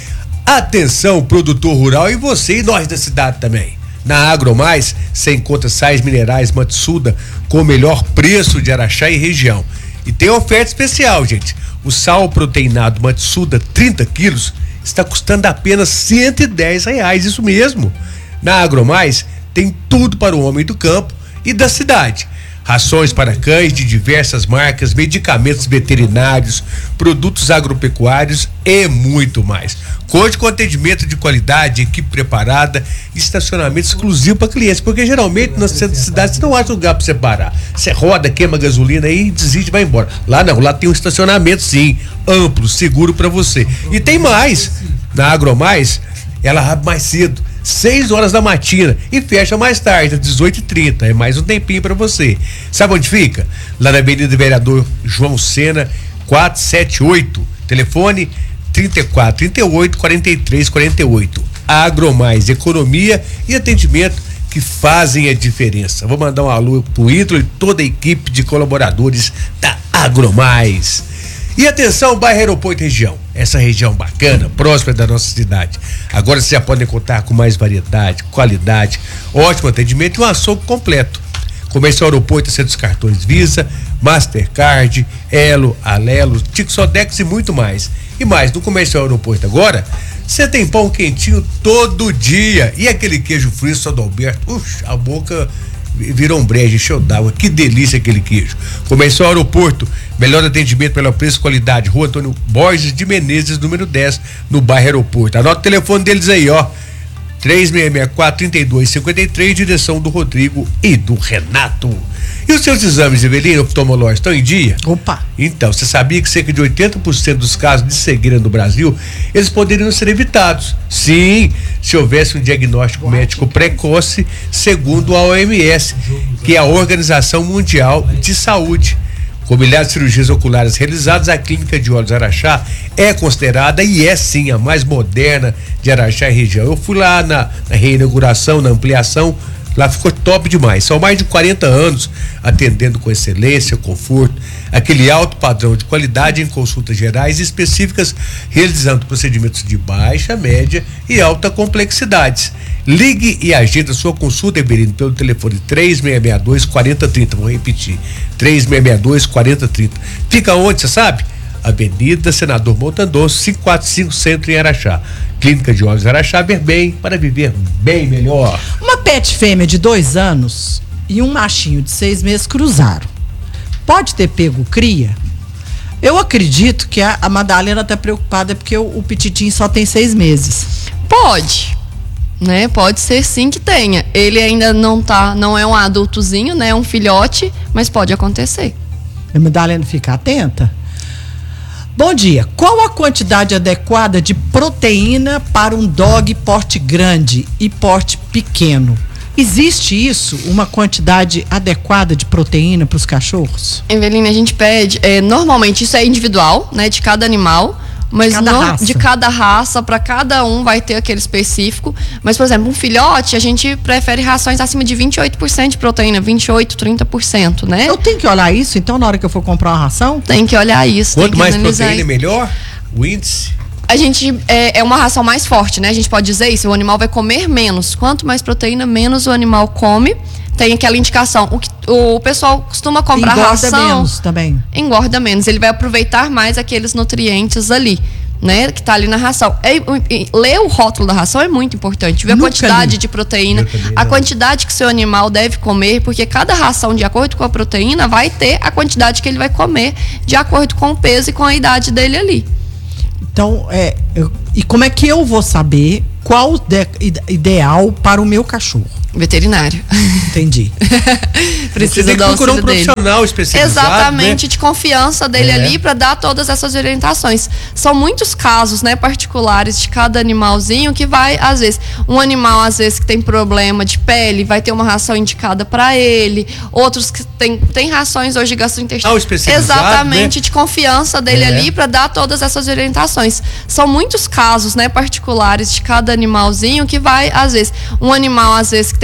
Atenção, produtor rural, e você e nós da cidade também. Na AgroMais, você encontra sais minerais Matsuda com o melhor preço de Araxá e região. E tem oferta especial, gente. O sal proteinado Matsuda trinta quilos está custando apenas cento e dez reais, isso mesmo. Na AgroMais tem tudo para o homem do campo e da cidade. Rações para cães de diversas marcas, medicamentos veterinários, produtos agropecuários e muito mais. Conte com atendimento de qualidade, equipe preparada, estacionamento exclusivo para clientes, porque geralmente na cidade você não acha lugar para você parar. Você roda, queima gasolina aí, desiste e vai embora. Lá não, lá tem um estacionamento sim, amplo, seguro para você. E tem mais, na AgroMais, ela abre mais cedo, seis horas da matina, e fecha mais tarde, às dezoito e trinta. É mais um tempinho para você. Sabe onde fica? Lá na Avenida Vereador João Sena, quatrocentos e setenta e oito. Telefone trinta e quatro, trinta e oito, quarenta e três, quarenta e oito. AgroMais, economia e atendimento que fazem a diferença. Vou mandar um alô pro Ítalo e toda a equipe de colaboradores da AgroMais. E atenção, bairro Aeroporto e região. Essa região bacana, próspera da nossa cidade. Agora você já pode contar com mais variedade, qualidade, ótimo atendimento e um açougue completo. Comercial Aeroporto, aceita os cartões Visa, Mastercard, Elo, Alelo, Tixodex e muito mais. E mais, no Comercial Aeroporto agora, você tem pão quentinho todo dia. E aquele queijo frio São Adalberto, ux, a boca virou um brejo, encheu d'água. Que delícia aquele queijo. Comercial Aeroporto, melhor atendimento pelo preço e qualidade. Rua Antônio Borges de Menezes, número dez, no bairro Aeroporto. Anota o telefone deles aí, ó. três seis seis quatro, três dois cinco três, direção do Rodrigo e do Renato. E os seus exames, Evelina, oftalmológicos, estão em dia? Opa! Então, você sabia que cerca de oitenta por cento dos casos de cegueira no Brasil, eles poderiam ser evitados? Sim, se houvesse um diagnóstico médico precoce, segundo a O M S, que é a Organização Mundial de Saúde. Com milhares de cirurgias oculares realizadas, a Clínica de Olhos Araxá é considerada e é sim a mais moderna de Araxá e região. Eu fui lá na, na reinauguração, na ampliação, lá ficou top demais. São mais de quarenta anos atendendo com excelência, conforto, aquele alto padrão de qualidade em consultas gerais e específicas, realizando procedimentos de baixa, média e alta complexidade. Ligue e agenda sua consulta, Eberino, pelo telefone três seis seis dois, quatro zero três zero. Vou repetir, três seis seis dois, quatro zero três zero. Fica onde, você sabe? Avenida Senador Montandoso, quinhentos e quarenta e cinco, Centro, em Araxá. Clínica de Olhos Araxá, ver bem para viver bem melhor. Uma pet fêmea de dois anos e um machinho de seis meses cruzaram. Pode ter pego cria? Eu acredito que a, a Madalena está preocupada porque o, o pititinho só tem seis meses. Pode, né? Pode ser sim que tenha. Ele ainda não tá, não é um adultozinho, né? É um filhote, mas pode acontecer. A Madalena fica atenta. Bom dia. Qual a quantidade adequada de proteína para um dog porte grande e porte pequeno? Existe isso, uma quantidade adequada de proteína para os cachorros? Evelina, a gente pede, é, normalmente isso é individual, né, de cada animal, Mas de cada no- raça. de cada raça, para cada um vai ter aquele específico. Mas, por exemplo, um filhote, a gente prefere rações acima de vinte e oito por cento de proteína, vinte e oito, trinta por cento, né? Eu tenho que olhar isso, então, na hora que eu for comprar uma ração? Tem que olhar isso. Quanto tem que mais analisar proteína, isso. melhor? O índice? A gente é, é uma ração mais forte, né? A gente pode dizer isso. O animal vai comer menos. Quanto mais proteína, menos o animal come. Tem aquela indicação. O, que, o pessoal costuma comprar Engorda ração. menos também. Engorda menos. Ele vai aproveitar mais aqueles nutrientes ali, né? Que tá ali na ração. É, e, ler o rótulo da ração é muito importante. Ver a Nunca quantidade li. de proteína, Eu também a não. quantidade que seu animal deve comer, porque cada ração, de acordo com a proteína, vai ter a quantidade que ele vai comer, de acordo com o peso e com a idade dele ali. Então, é, eu- e como é que eu vou saber qual o de- ide- ideal para o meu cachorro? Veterinário. Entendi. Você Precisa tem que do procurar um auxílio dele. profissional especializado, Exatamente, né? de confiança dele É. ali para dar todas essas orientações. São muitos casos, né, particulares de cada animalzinho que vai, às vezes, um animal às vezes que tem problema de pele, vai ter uma ração indicada para ele, outros que tem tem rações hoje gastrointestinais. Ah, o especializado, Exatamente, né? de confiança dele É. ali para dar todas essas orientações. São muitos casos, né, particulares de cada animalzinho que vai, às vezes, um animal às vezes que